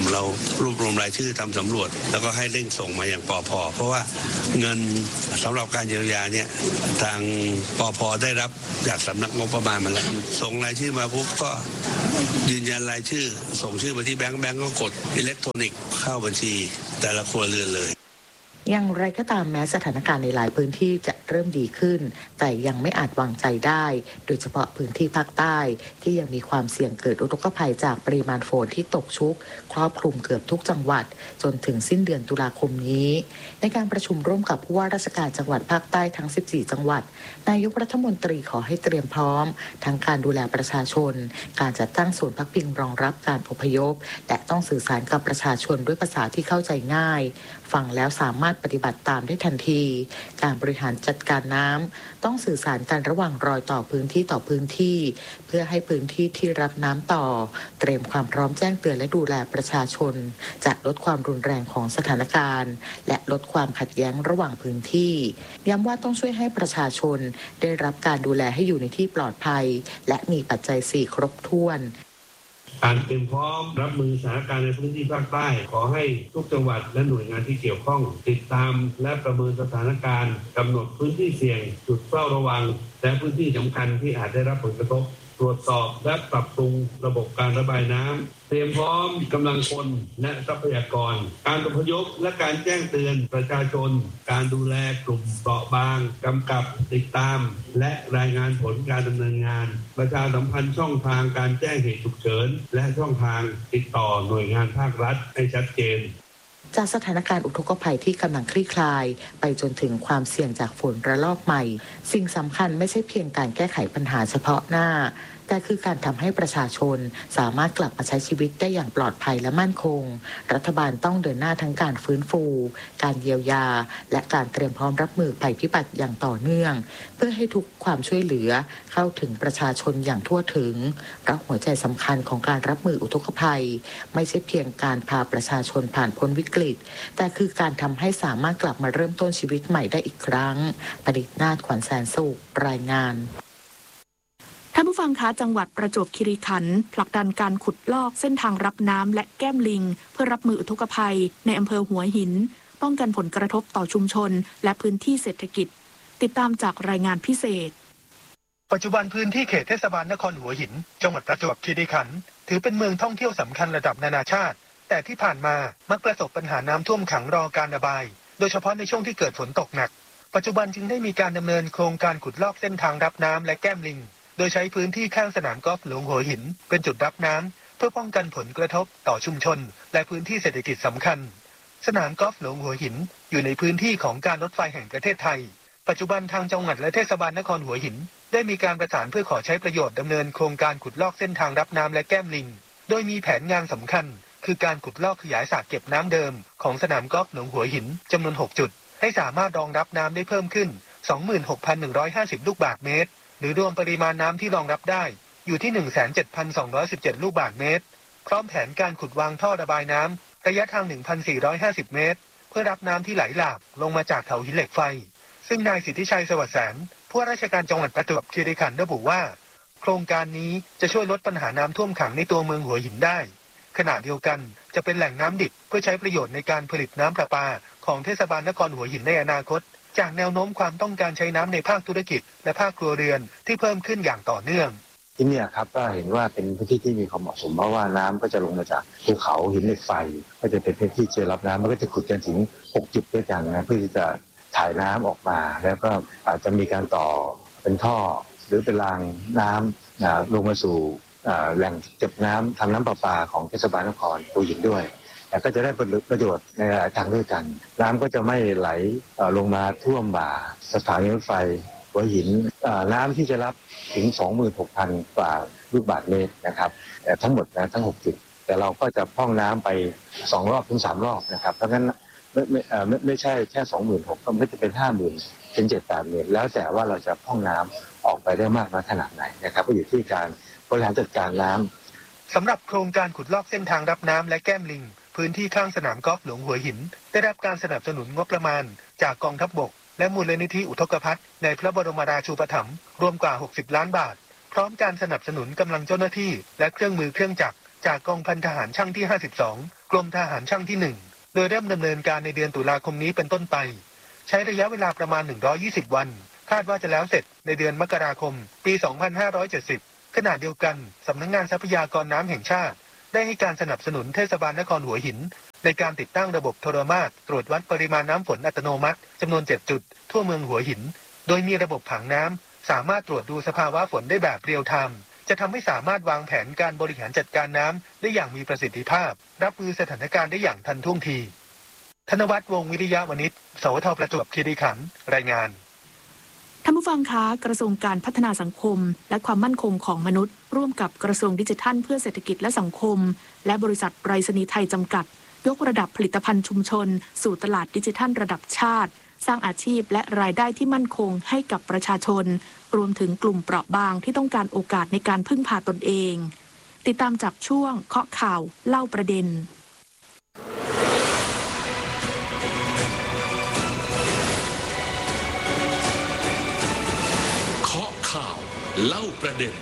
เรารวบรวมรายชื่อทำสำรวจแล้วก็ให้เร่งส่งมาอย่างปพ.เพราะว่าเงินสำหรับการเยียวยาเนี่ยทางปพ.ได้รับจากสำนักงบประมาณมาแล้วส่งรายชื่อมาปุ๊บก็ยืนยันรายชื่อส่งชื่อมาที่แบงก์ก็กดอิเล็กทรอนิกส์เข้าบัญชีแต่ละครัวเรือนเลยอย่างไรก็ตามแม้สถานการณ์ในหลายพื้นที่จะเริ่มดีขึ้นแต่ยังไม่อาจวางใจได้โดยเฉพาะพื้นที่ภาคใต้ที่ยังมีความเสี่ยงเกิดอุทกภัยจากปริมาณฝนที่ตกชุกครอบคลุมเกือบทุกจังหวัดจนถึงสิ้นเดือนตุลาคมนี้ในการประชุมร่วมกับผู้ว่าราชการจังหวัดภาคใต้ทั้ง14จังหวัดนายกรัฐมนตรีขอให้เตรียมพร้อมทั้งการดูแลประชาชนการจัดตั้งศูนย์พักพิงรองรับการอพยพและต้องสื่อสารกับประชาชนด้วยภาษาที่เข้าใจง่ายฟังแล้วสามารถปฏิบัติตามได้ทันทีการบริหารจัดการน้ำต้องสื่อสารกันระหว่างรอยต่อพื้นที่ต่อพื้นที่เพื่อให้พื้นที่ที่รับน้ำต่อเตรียมความพร้อมแจ้งเตือนและดูแลประชาชนจะลดความรุนแรงของสถานการณ์และลดความขัดแย้งระหว่างพื้นที่ย้ำว่าต้องช่วยให้ประชาชนได้รับการดูแลให้อยู่ในที่ปลอดภัยและมีปัจจัย4ครบถ้วนการเตรียมพร้อมรับมือสถานการณ์ในพื้นที่ภาคใต้ขอให้ทุกจังหวัดและหน่วยงานที่เกี่ยวข้องติดตามและประเมินสถานการณ์กำหนดพื้นที่เสี่ยงจุดเฝ้าระวังและพื้นที่สำคัญที่อาจได้รับผลกระทบตรวจสอบและปรับปรุงระบบการระบายน้ำเตรียมพร้อมกำลังคนและทรัพยากรการอพยพและการแจ้งเตือนประชาชนการดูแลกลุ่มเปราะบางกำกับติดตามและรายงานผลการดำเนินงานประชาสัมพันธ์ช่องทางการแจ้งเหตุฉุกเฉินและช่องทางติดต่อหน่วยงานภาครัฐให้ชัดเจนจากสถานการณ์อุทกภัยที่กำลังคลี่คลายไปจนถึงความเสี่ยงจากฝนระลอกใหม่สิ่งสำคัญไม่ใช่เพียงการแก้ไขปัญหาเฉพาะหน้าแต่คือการทำให้ประชาชนสามารถกลับมาใช้ชีวิตได้อย่างปลอดภัยและมั่นคงรัฐบาลต้องเดินหน้าทั้งการฟื้นฟูการเยียวยาและการเตรียมพร้อมรับมือภัยพิบัติอย่างต่อเนื่องเพื่อให้ทุกความช่วยเหลือเข้าถึงประชาชนอย่างทั่วถึงเพราะหัวใจสำคัญของการรับมืออุทกภัยไม่ใช่เพียงการพาประชาชนผ่านพ้นวิกฤตแต่คือการทำให้สามารถกลับมาเริ่มต้นชีวิตใหม่ได้อีกครั้งประดิษฐ์นาถขวัญแสนสุขรายงานท่านผู้ฟังคะจังหวัดประจวบคีรีขันธ์ผลักดันการขุดลอกเส้นทางรับน้ำและแก้มลิงเพื่อรับมืออุทกภัยในอำเภอหัวหินป้องกันผลกระทบต่อชุมชนและพื้นที่เศรษฐกิจติดตามจากรายงานพิเศษปัจจุบันพื้นที่เขตเทศบาลนครหัวหินจังหวัดประจวบคีรีขันธ์ถือเป็นเมืองท่องเที่ยวสำคัญระดับนานาชาติแต่ที่ผ่านมามักประสบปัญหาน้ำท่วมขังรอการระบายโดยเฉพาะในช่วงที่เกิดฝนตกหนักปัจจุบันจึงได้มีการดำเนินโครงการขุดลอกเส้นทางรับน้ำและแก้มลิงโดยใช้พื้นที่ข้างสนามกอล์ฟหลวงหัวหินเป็นจุดรับน้ำเพื่อป้องกันผลกระทบต่อชุมชนและพื้นที่เศรษฐกิจสำคัญสนามกอล์ฟหลวงหัวหินอยู่ในพื้นที่ของการรถไฟแห่งประเทศไทยปัจจุบันทางจังหวัดและเทศบาลนครหัวหินได้มีการประสานเพื่อขอใช้ประโยชน์ดำเนินโครงการขุดลอกเส้นทางรับน้ำและแก้มลิงโดยมีแผนงานสำคัญคือการขุดลอกขยายสระเก็บน้ำเดิมของสนามกอล์ฟหลวงหัวหินจำนวน6จุดให้สามารถรองรับน้ำได้เพิ่มขึ้น 26,150 ลูกบาศก์เมตรหรือรวมปริมาณน้ำที่รองรับได้อยู่ที่ 17,217 ลูกบาศก์เมตรพร้อมแผนการขุดวางท่อระบายน้ำระยะทาง 1,450 เมตรเพื่อรับน้ำที่ไหลหลากลงมาจากเขาหินเหล็กไฟซึ่งนายสิทธิชัยสวัสดิ์แสนผู้ว่าราชการจังหวัดประจวบคีรีขันธ์ระบุว่าโครงการนี้จะช่วยลดปัญหาน้ำท่วมขังในตัวเมืองหัวหินได้ขณะเดียวกันจะเป็นแหล่งน้ำดิบเพื่อใช้ประโยชน์ในการผลิตน้ำประปาของเทศบาลนครหัวหินในอนาคตจากแนวโน้มความต้องการใช้น้ำในภาคธุรกิจและภาคครัวเรือนที่เพิ่มขึ้นอย่างต่อเนื่องที่นี่ครับก็เห็นว่าเป็นพื้นที่ที่มีความเหมาะสมเพราะว่าน้ำก็จะลงมาจากภูเขาหินเหล็กไฟก็จะเป็นพื้นที่เชื่อรับน้ำมันก็จะขุดกันถึง6จุดด้วยกันนะเพื่อที่จะถ่ายน้ำออกมาแล้วก็อาจจะมีการต่อเป็นท่อหรือเป็นรางน้ำลงมาสู่แหล่งเก็บน้ำทำน้ำประปาของเทศบาลนครหัวหินด้วยแต่ก็จะได้ประโยชน์ในหลายทางด้วยกันน้ำก็จะไม่ไหลลงมาท่วมบ่าสถานีรถไฟหัวหินน้ำที่จะรับถึง 26,000 กว่าลูกบาศก์เมตรนะครับทั้งหมดนะทั้ง6จุดแต่เราก็จะพร่องน้ำไป2รอบถึง3รอบนะครับเพราะงั้นไม่ใช่แค่ 26,000 ก็ไม่จะเป็น 50,000 เป็น 7-8,000 แล้วแต่ว่าเราจะพร่องน้ำออกไปได้มากน้อยขนาดไหนนะครับก็อยู่ที่การบริหารจัดการน้ำสำหรับโครงการขุดลอกเส้นทางรับน้ำและแก้มลิงพื้นที่ข้างสนามกอล์ฟหลวงหัวหินได้รับการสนับสนุนงบประมาณจากกองทัพบกและมูลนิธิอุทกภัทในพระบรมราชูปถัมภ์รวมกว่า60 ล้านบาทพร้อมการสนับสนุนกำลังเจ้าหน้าที่และเครื่องมือเครื่องจักรจากกองพันทหารช่างที่ 52 กรมทหารช่างที่ 1 โดยเริ่มดำเนินการในเดือนตุลาคมนี้เป็นต้นไปใช้ระยะเวลาประมาณ120วันคาดว่าจะแล้วเสร็จในเดือนมกราคมปี 2570 ขณะเดียวกันสำนักงานทรัพยากรน้ำแห่งชาติได้ให้การสนับสนุนเทศบาลนครหัวหินในการติดตั้งระบบโทรมาตรตรวจวัดปริมาณน้ำฝนอัตโนมัติจำนวน 7 จุดทั่วเมืองหัวหินโดยมีระบบผังน้ำสามารถตรวจดูสภาวะฝนได้แบบเรียลไทม์จะทำให้สามารถวางแผนการบริหารจัดการน้ำได้อย่างมีประสิทธิภาพรับมือสถานการณ์ได้อย่างทันท่วงทีธนวัฒน์ วงศ์วิริยะวณิช สวท.ประจวบคีรีขันธ์รายงานท่านผู้ฟังคะกระทรวงการพัฒนาสังคมและความมั่นคงของมนุษย์ร่วมกับกระทรวงดิจิทัลเพื่อเศรษฐกิจและสังคมและบริษัทไปรษณีย์ไทยจำกัดยกระดับผลิตภัณฑ์ชุมชนสู่ตลาดดิจิทัลระดับชาติสร้างอาชีพและรายได้ที่มั่นคงให้กับประชาชนรวมถึงกลุ่มเปราะบางที่ต้องการโอกาสในการพึ่งพาตนเองติดตามจากช่วงเคาะข่าวเล่าประเด็นข่าวเล่าประเด็น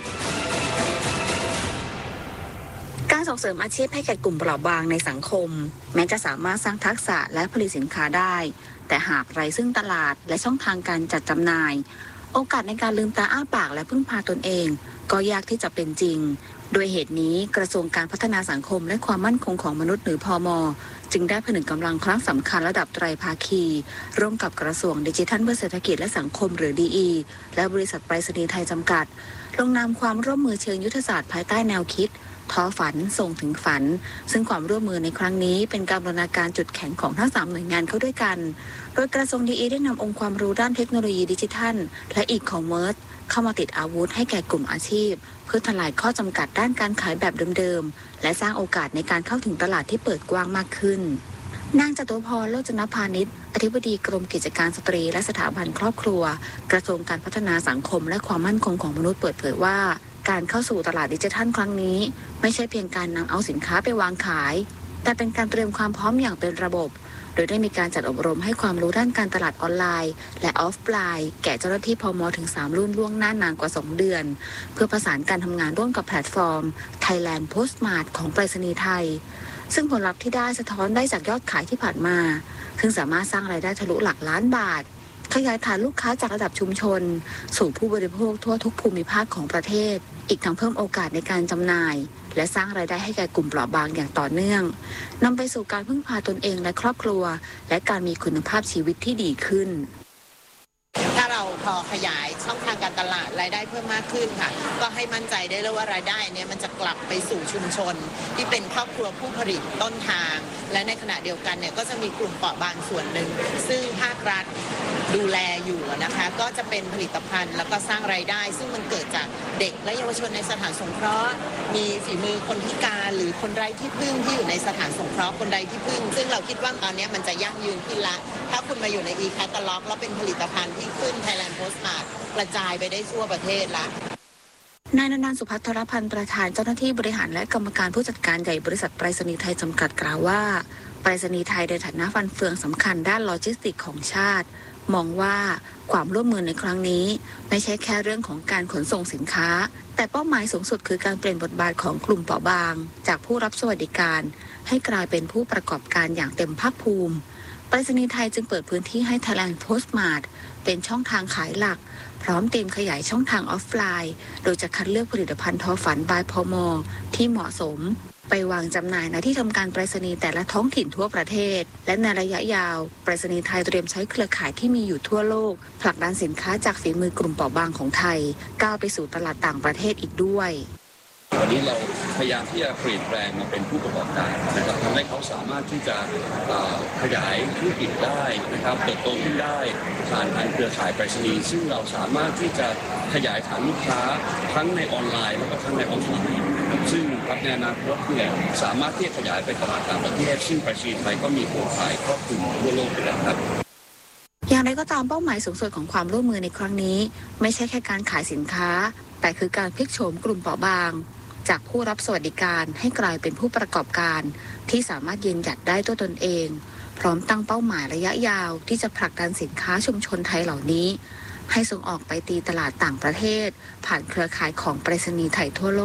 การส่งเสริมอาชีพให้แก่กลุ่มเปราะบางในสังคมแม้จะสามารถสร้างทักษะและผลิตสินค้าได้แต่หากไร้ซึ่งตลาดและช่องทางการจัดจำหน่ายโอกาสในการลืมตาอ้าปากและพึ่งพาตนเองก็ยากที่จะเป็นจริงโดยเหตุนี้กระทรวงการพัฒนาสังคมและความมั่นคงของมนุษย์หรือพม.จึงได้ผนึกกำลังครั้งสำคัญระดับไตรภาคีร่วมกับกระทรวงดิจิทัลเพื่อเศรษฐกิจและสังคมหรือ DE และบริษัทไปรษณีย์ไทยจำกัดลงนามความร่วมมือเชิงยุทธศาสตร์ภายใต้แนวคิดท้อฝันส่งถึงฝันซึ่งความร่วมมือในครั้งนี้เป็นการบูรณาการจุดแข็งของทั้ง3หน่วยงานเข้าด้วยกันโดยกระทรวง DE ได้นำองค์ความรู้ด้านเทคโนโลยีดิจิทัลและอีคอมเมิร์ซเข้ามาติดอาวุธให้แก่กลุ่มอาชีพเพื่อทลายข้อจำกัดด้านการขายแบบเดิมๆและสร้างโอกาสในการเข้าถึงตลาดที่เปิดกว้างมากขึ้นนางจตุพร โลจนพานิชอธิบดีกรมกิจการสตรีและสถาบันครอบครัวกระทรวงการพัฒนาสังคมและความมั่นคงของมนุษย์เปิดเผยว่าการเข้าสู่ตลาดดิจิทัลครั้งนี้ไม่ใช่เพียงการนำเอาสินค้าไปวางขายแต่เป็นการเตรียมความพร้อมอย่างเป็นระบบโดยได้มีการจัดอบรมให้ความรู้ด้านการตลาดออนไลน์และออฟไลน์แก่เจ้าหน้าที่พม.ถึง3รุ่นล่วงหน้านานกว่า2เดือนเพื่อประสานการทำงานร่วมกับแพลตฟอร์ม Thailand Postmart ของไปรษณีย์ไทยซึ่งผลลัพธ์ที่ได้สะท้อนได้จากยอดขายที่ผ่านมาซึ่งสามารถสร้างรายได้ทะลุหลักล้านบาทขยายฐานลูกค้าจากระดับชุมชนสู่ผู้บริโภคทั่วทุกภูมิภาคของประเทศอีกทั้งเพิ่มโอกาสในการจำหน่ายและสร้างรายได้ให้แก่กลุ่มเปราะบางอย่างต่อเนื่องนำไปสู่การพึ่งพาตนเองและครอบครัวและการมีคุณภาพชีวิตที่ดีขึ้นถ้าเราพอขยายช่องทางการตลาดรายได้เพิ่มมากขึ้นค่ะก็ให้มั่นใจได้เลยว่ารายได้นี้มันจะกลับไปสู่ชุมชนที่เป็นครอบครัวผู้ผลิตต้นทางและในขณะเดียวกันเนี่ยก็จะมีกลุ่มเปราะบางส่วนหนึ่งซึ่งภาครัฐดูแลอยู่นะคะก็จะเป็นผลิตภัณฑ์แล้วก็สร้างรายได้ซึ่งมันเกิดจากเด็กและเยาวชนในสถานสงเคราะห์มีฝีมือคนพิการหรือคนไร้ที่พึ่งที่อยู่ในสถานสงเคราะห์คนไร้ที่พึ่งซึ่งเราคิดว่าตอนนี้มันจะยั่งยืนขึ้นละถ้าคุณมาอยู่ใน e-catalog แล้วเป็นผลิตภัณฑ์ที่ขึ้น Thailand Postmart กระจายไปได้ทั่วประเทศละนายนันท์ สุภัทรพันธ์ประธานเจ้าหน้าที่บริหารและกรรมการผู้จัดการใหญ่บริษัทไปรษณีย์ไทยจำกัดกล่าวว่าไปรษณีย์ไทยในฐานะฟันเฟืองสำคัญด้านโลจิสติกส์ของชาติมองว่าความร่วมมือในครั้งนี้ไม่ใช่แค่เรื่องของการขนส่งสินค้าแต่เป้าหมายสูงสุดคือการเปลี่ยนบทบาทของกลุ่มเปราะบางจากผู้รับสวัสดิการให้กลายเป็นผู้ประกอบการอย่างเต็มภาคภูมิไปรษณีย์ไทยจึงเปิดพื้นที่ให้ Thailand Postmart เป็นช่องทางขายหลักพร้อมเตรียมขยายช่องทางออฟไลน์โดยจะคัดเลือกผลิตภัณฑ์ทอฝันบายพม.ที่เหมาะสมไปวางจำหน่ายณที่ทำการไปรษณีย์แต่ละท้องถิ่นทั่วประเทศและในระยะยาวไปรษณีย์ไทยเตรียมใช้เครือข่ายที่มีอยู่ทั่วโลกผลักดันสินค้าจากฝีมือกลุ่มเปราะบางของไทยก้าวไปสู่ตลาดต่างประเทศอีกด้วยวันนี้เราพยายามที่จะเปลี่ยนแปลงมาเป็นผู้ประกอบการนะครับทำให้เขาสามารถที่จะขยายธุรกิจได้นะครับเติบโตขึ้นได้ผ่านทางเครือข่ายไปรษณีย์ซึ่งเราสามารถที่จะขยายฐานลูกค้าทั้งในออนไลน์แล้วก็ทั้งในออฟไลน์ซึ่งในอนาคตเนี่ยสามารถที่จะขยายไปตลาดต่างประเทศซึ่งไปรษณีย์ไทยก็มีเครือข่ายครอบคลุมทั่วโลกอยู่แล้วครับอย่างไรก็ตามเป้าหมายสูงสุดของความร่วมมือในครั้งนี้ไม่ใช่แค่การขายสินค้าแต่คือการพลิกโฉมกลุ่มเปราะบางจากผู้รับสวัสดิการให้กลายเป็นผู้ประกอบการที่สามารถยืนหยัดได้ด้วยตนเองพร้อมตั้งเป้าหมายระยะยาวที่จะผลักดันสินค้าชุมชนไทยเหล่านี้ให้ส่งออกไปตีตลาดต่างประเทศผ่านเครือข่ายของไปรษณีย์ไทยทั่วโลก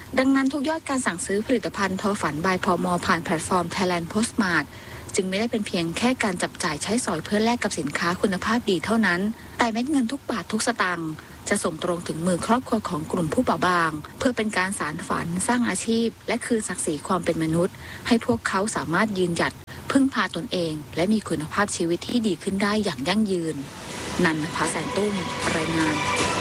ดังนั้นทุกยอดการสั่งซื้อผลิตภัณฑ์ทอฝันบายพม.ผ่านแพลตฟอร์ม Thailand Postmart จึงไม่ได้เป็นเพียงแค่การจับจ่ายใช้สอยเพื่อแลกกับสินค้าคุณภาพดีเท่านั้นแต่เม็ดเงินทุกบาททุกสตางค์จะส่งตรงถึงมือครอบครัวของกลุ่มผู้เปราะบางเพื่อเป็นการสานฝันสร้างอาชีพและคืนศักดิ์ศรีความเป็นมนุษย์ให้พวกเขาสามารถยืนหยัดพึ่งพาตนเองและมีคุณภาพชีวิตที่ดีขึ้นได้อย่างยั่งยืนนันภาแสนตุ้มรายงาน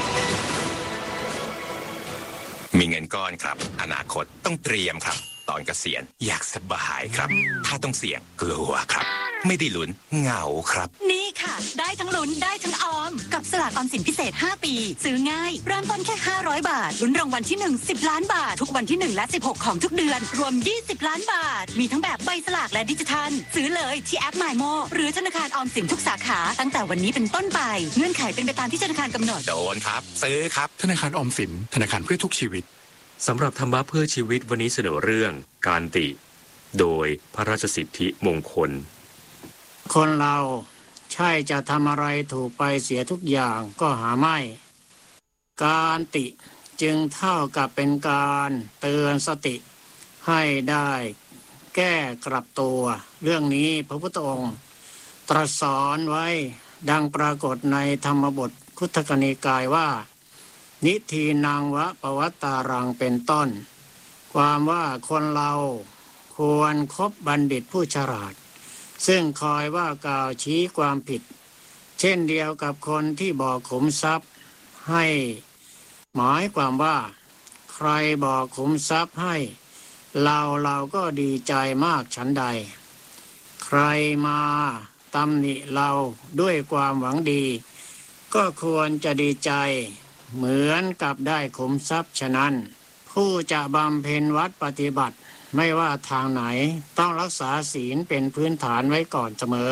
มีเงินก้อนครับอนาคตต้องเตรียมครับตอนเกษียณอยากสบายครับถ้าต้องเสี่ยงกลัวครับไม่ได้ลุ้นเหงาครับนี่ค่ะได้ทั้งลุ้นได้ทั้งออมกับสลากออมสินพิเศษ5ปีซื้อง่ายเริ่มต้นแค่500บาทลุ้นรางวัลที่1 10ล้านบาททุกวันที่1และ16ของทุกเดือนรวม20ล้านบาทมีทั้งแบบใบสลากและดิจิทัลซื้อเลยที่แอป MyMo หรือธนาคารออมสินทุกสาขาตั้งแต่วันนี้เป็นต้นไปเงื่อนไขเป็นไปตามที่ธนาคารกำหนดโดนครับซื้อครับธนาคารออมสินธนาคารเพื่อทุกชีวิตสำหรับธรรมะเพื่อชีวิตวันนี้เสนอเรื่องการติโดยพระราชสิทธิมงคลคนเราใช่จะทำอะไรถูกไปเสียทุกอย่างก็หาไม่การติจึงเท่ากับเป็นการเตือนสติให้ได้แก้กลับตัวเรื่องนี้พระพุทธองค์ตรัสสอนไว้ดังปรากฏในธรรมบทคุตกนิกายว่านิทีนังวะปวัตตารังเป็นต้นความว่าคนเราควรคบบัณฑิตผู้ฉลาดซึ่งคอยว่ากล่าวชี้ความผิดเช่นเดียวกับคนที่บอกขุมทรัพย์ให้หมายความว่าใครบอกขุมทรัพย์ให้เราก็ดีใจมากฉันใดใครมาตำหนิเราด้วยความหวังดีก็ควรจะดีใจเหมือนกับได้ขุมทรัพย์ฉะนั้นผู้จะบำเพ็ญวัดปฏิบัติไม่ว่าทางไหนต้องรักษาศีลเป็นพื้นฐานไว้ก่อนเสมอ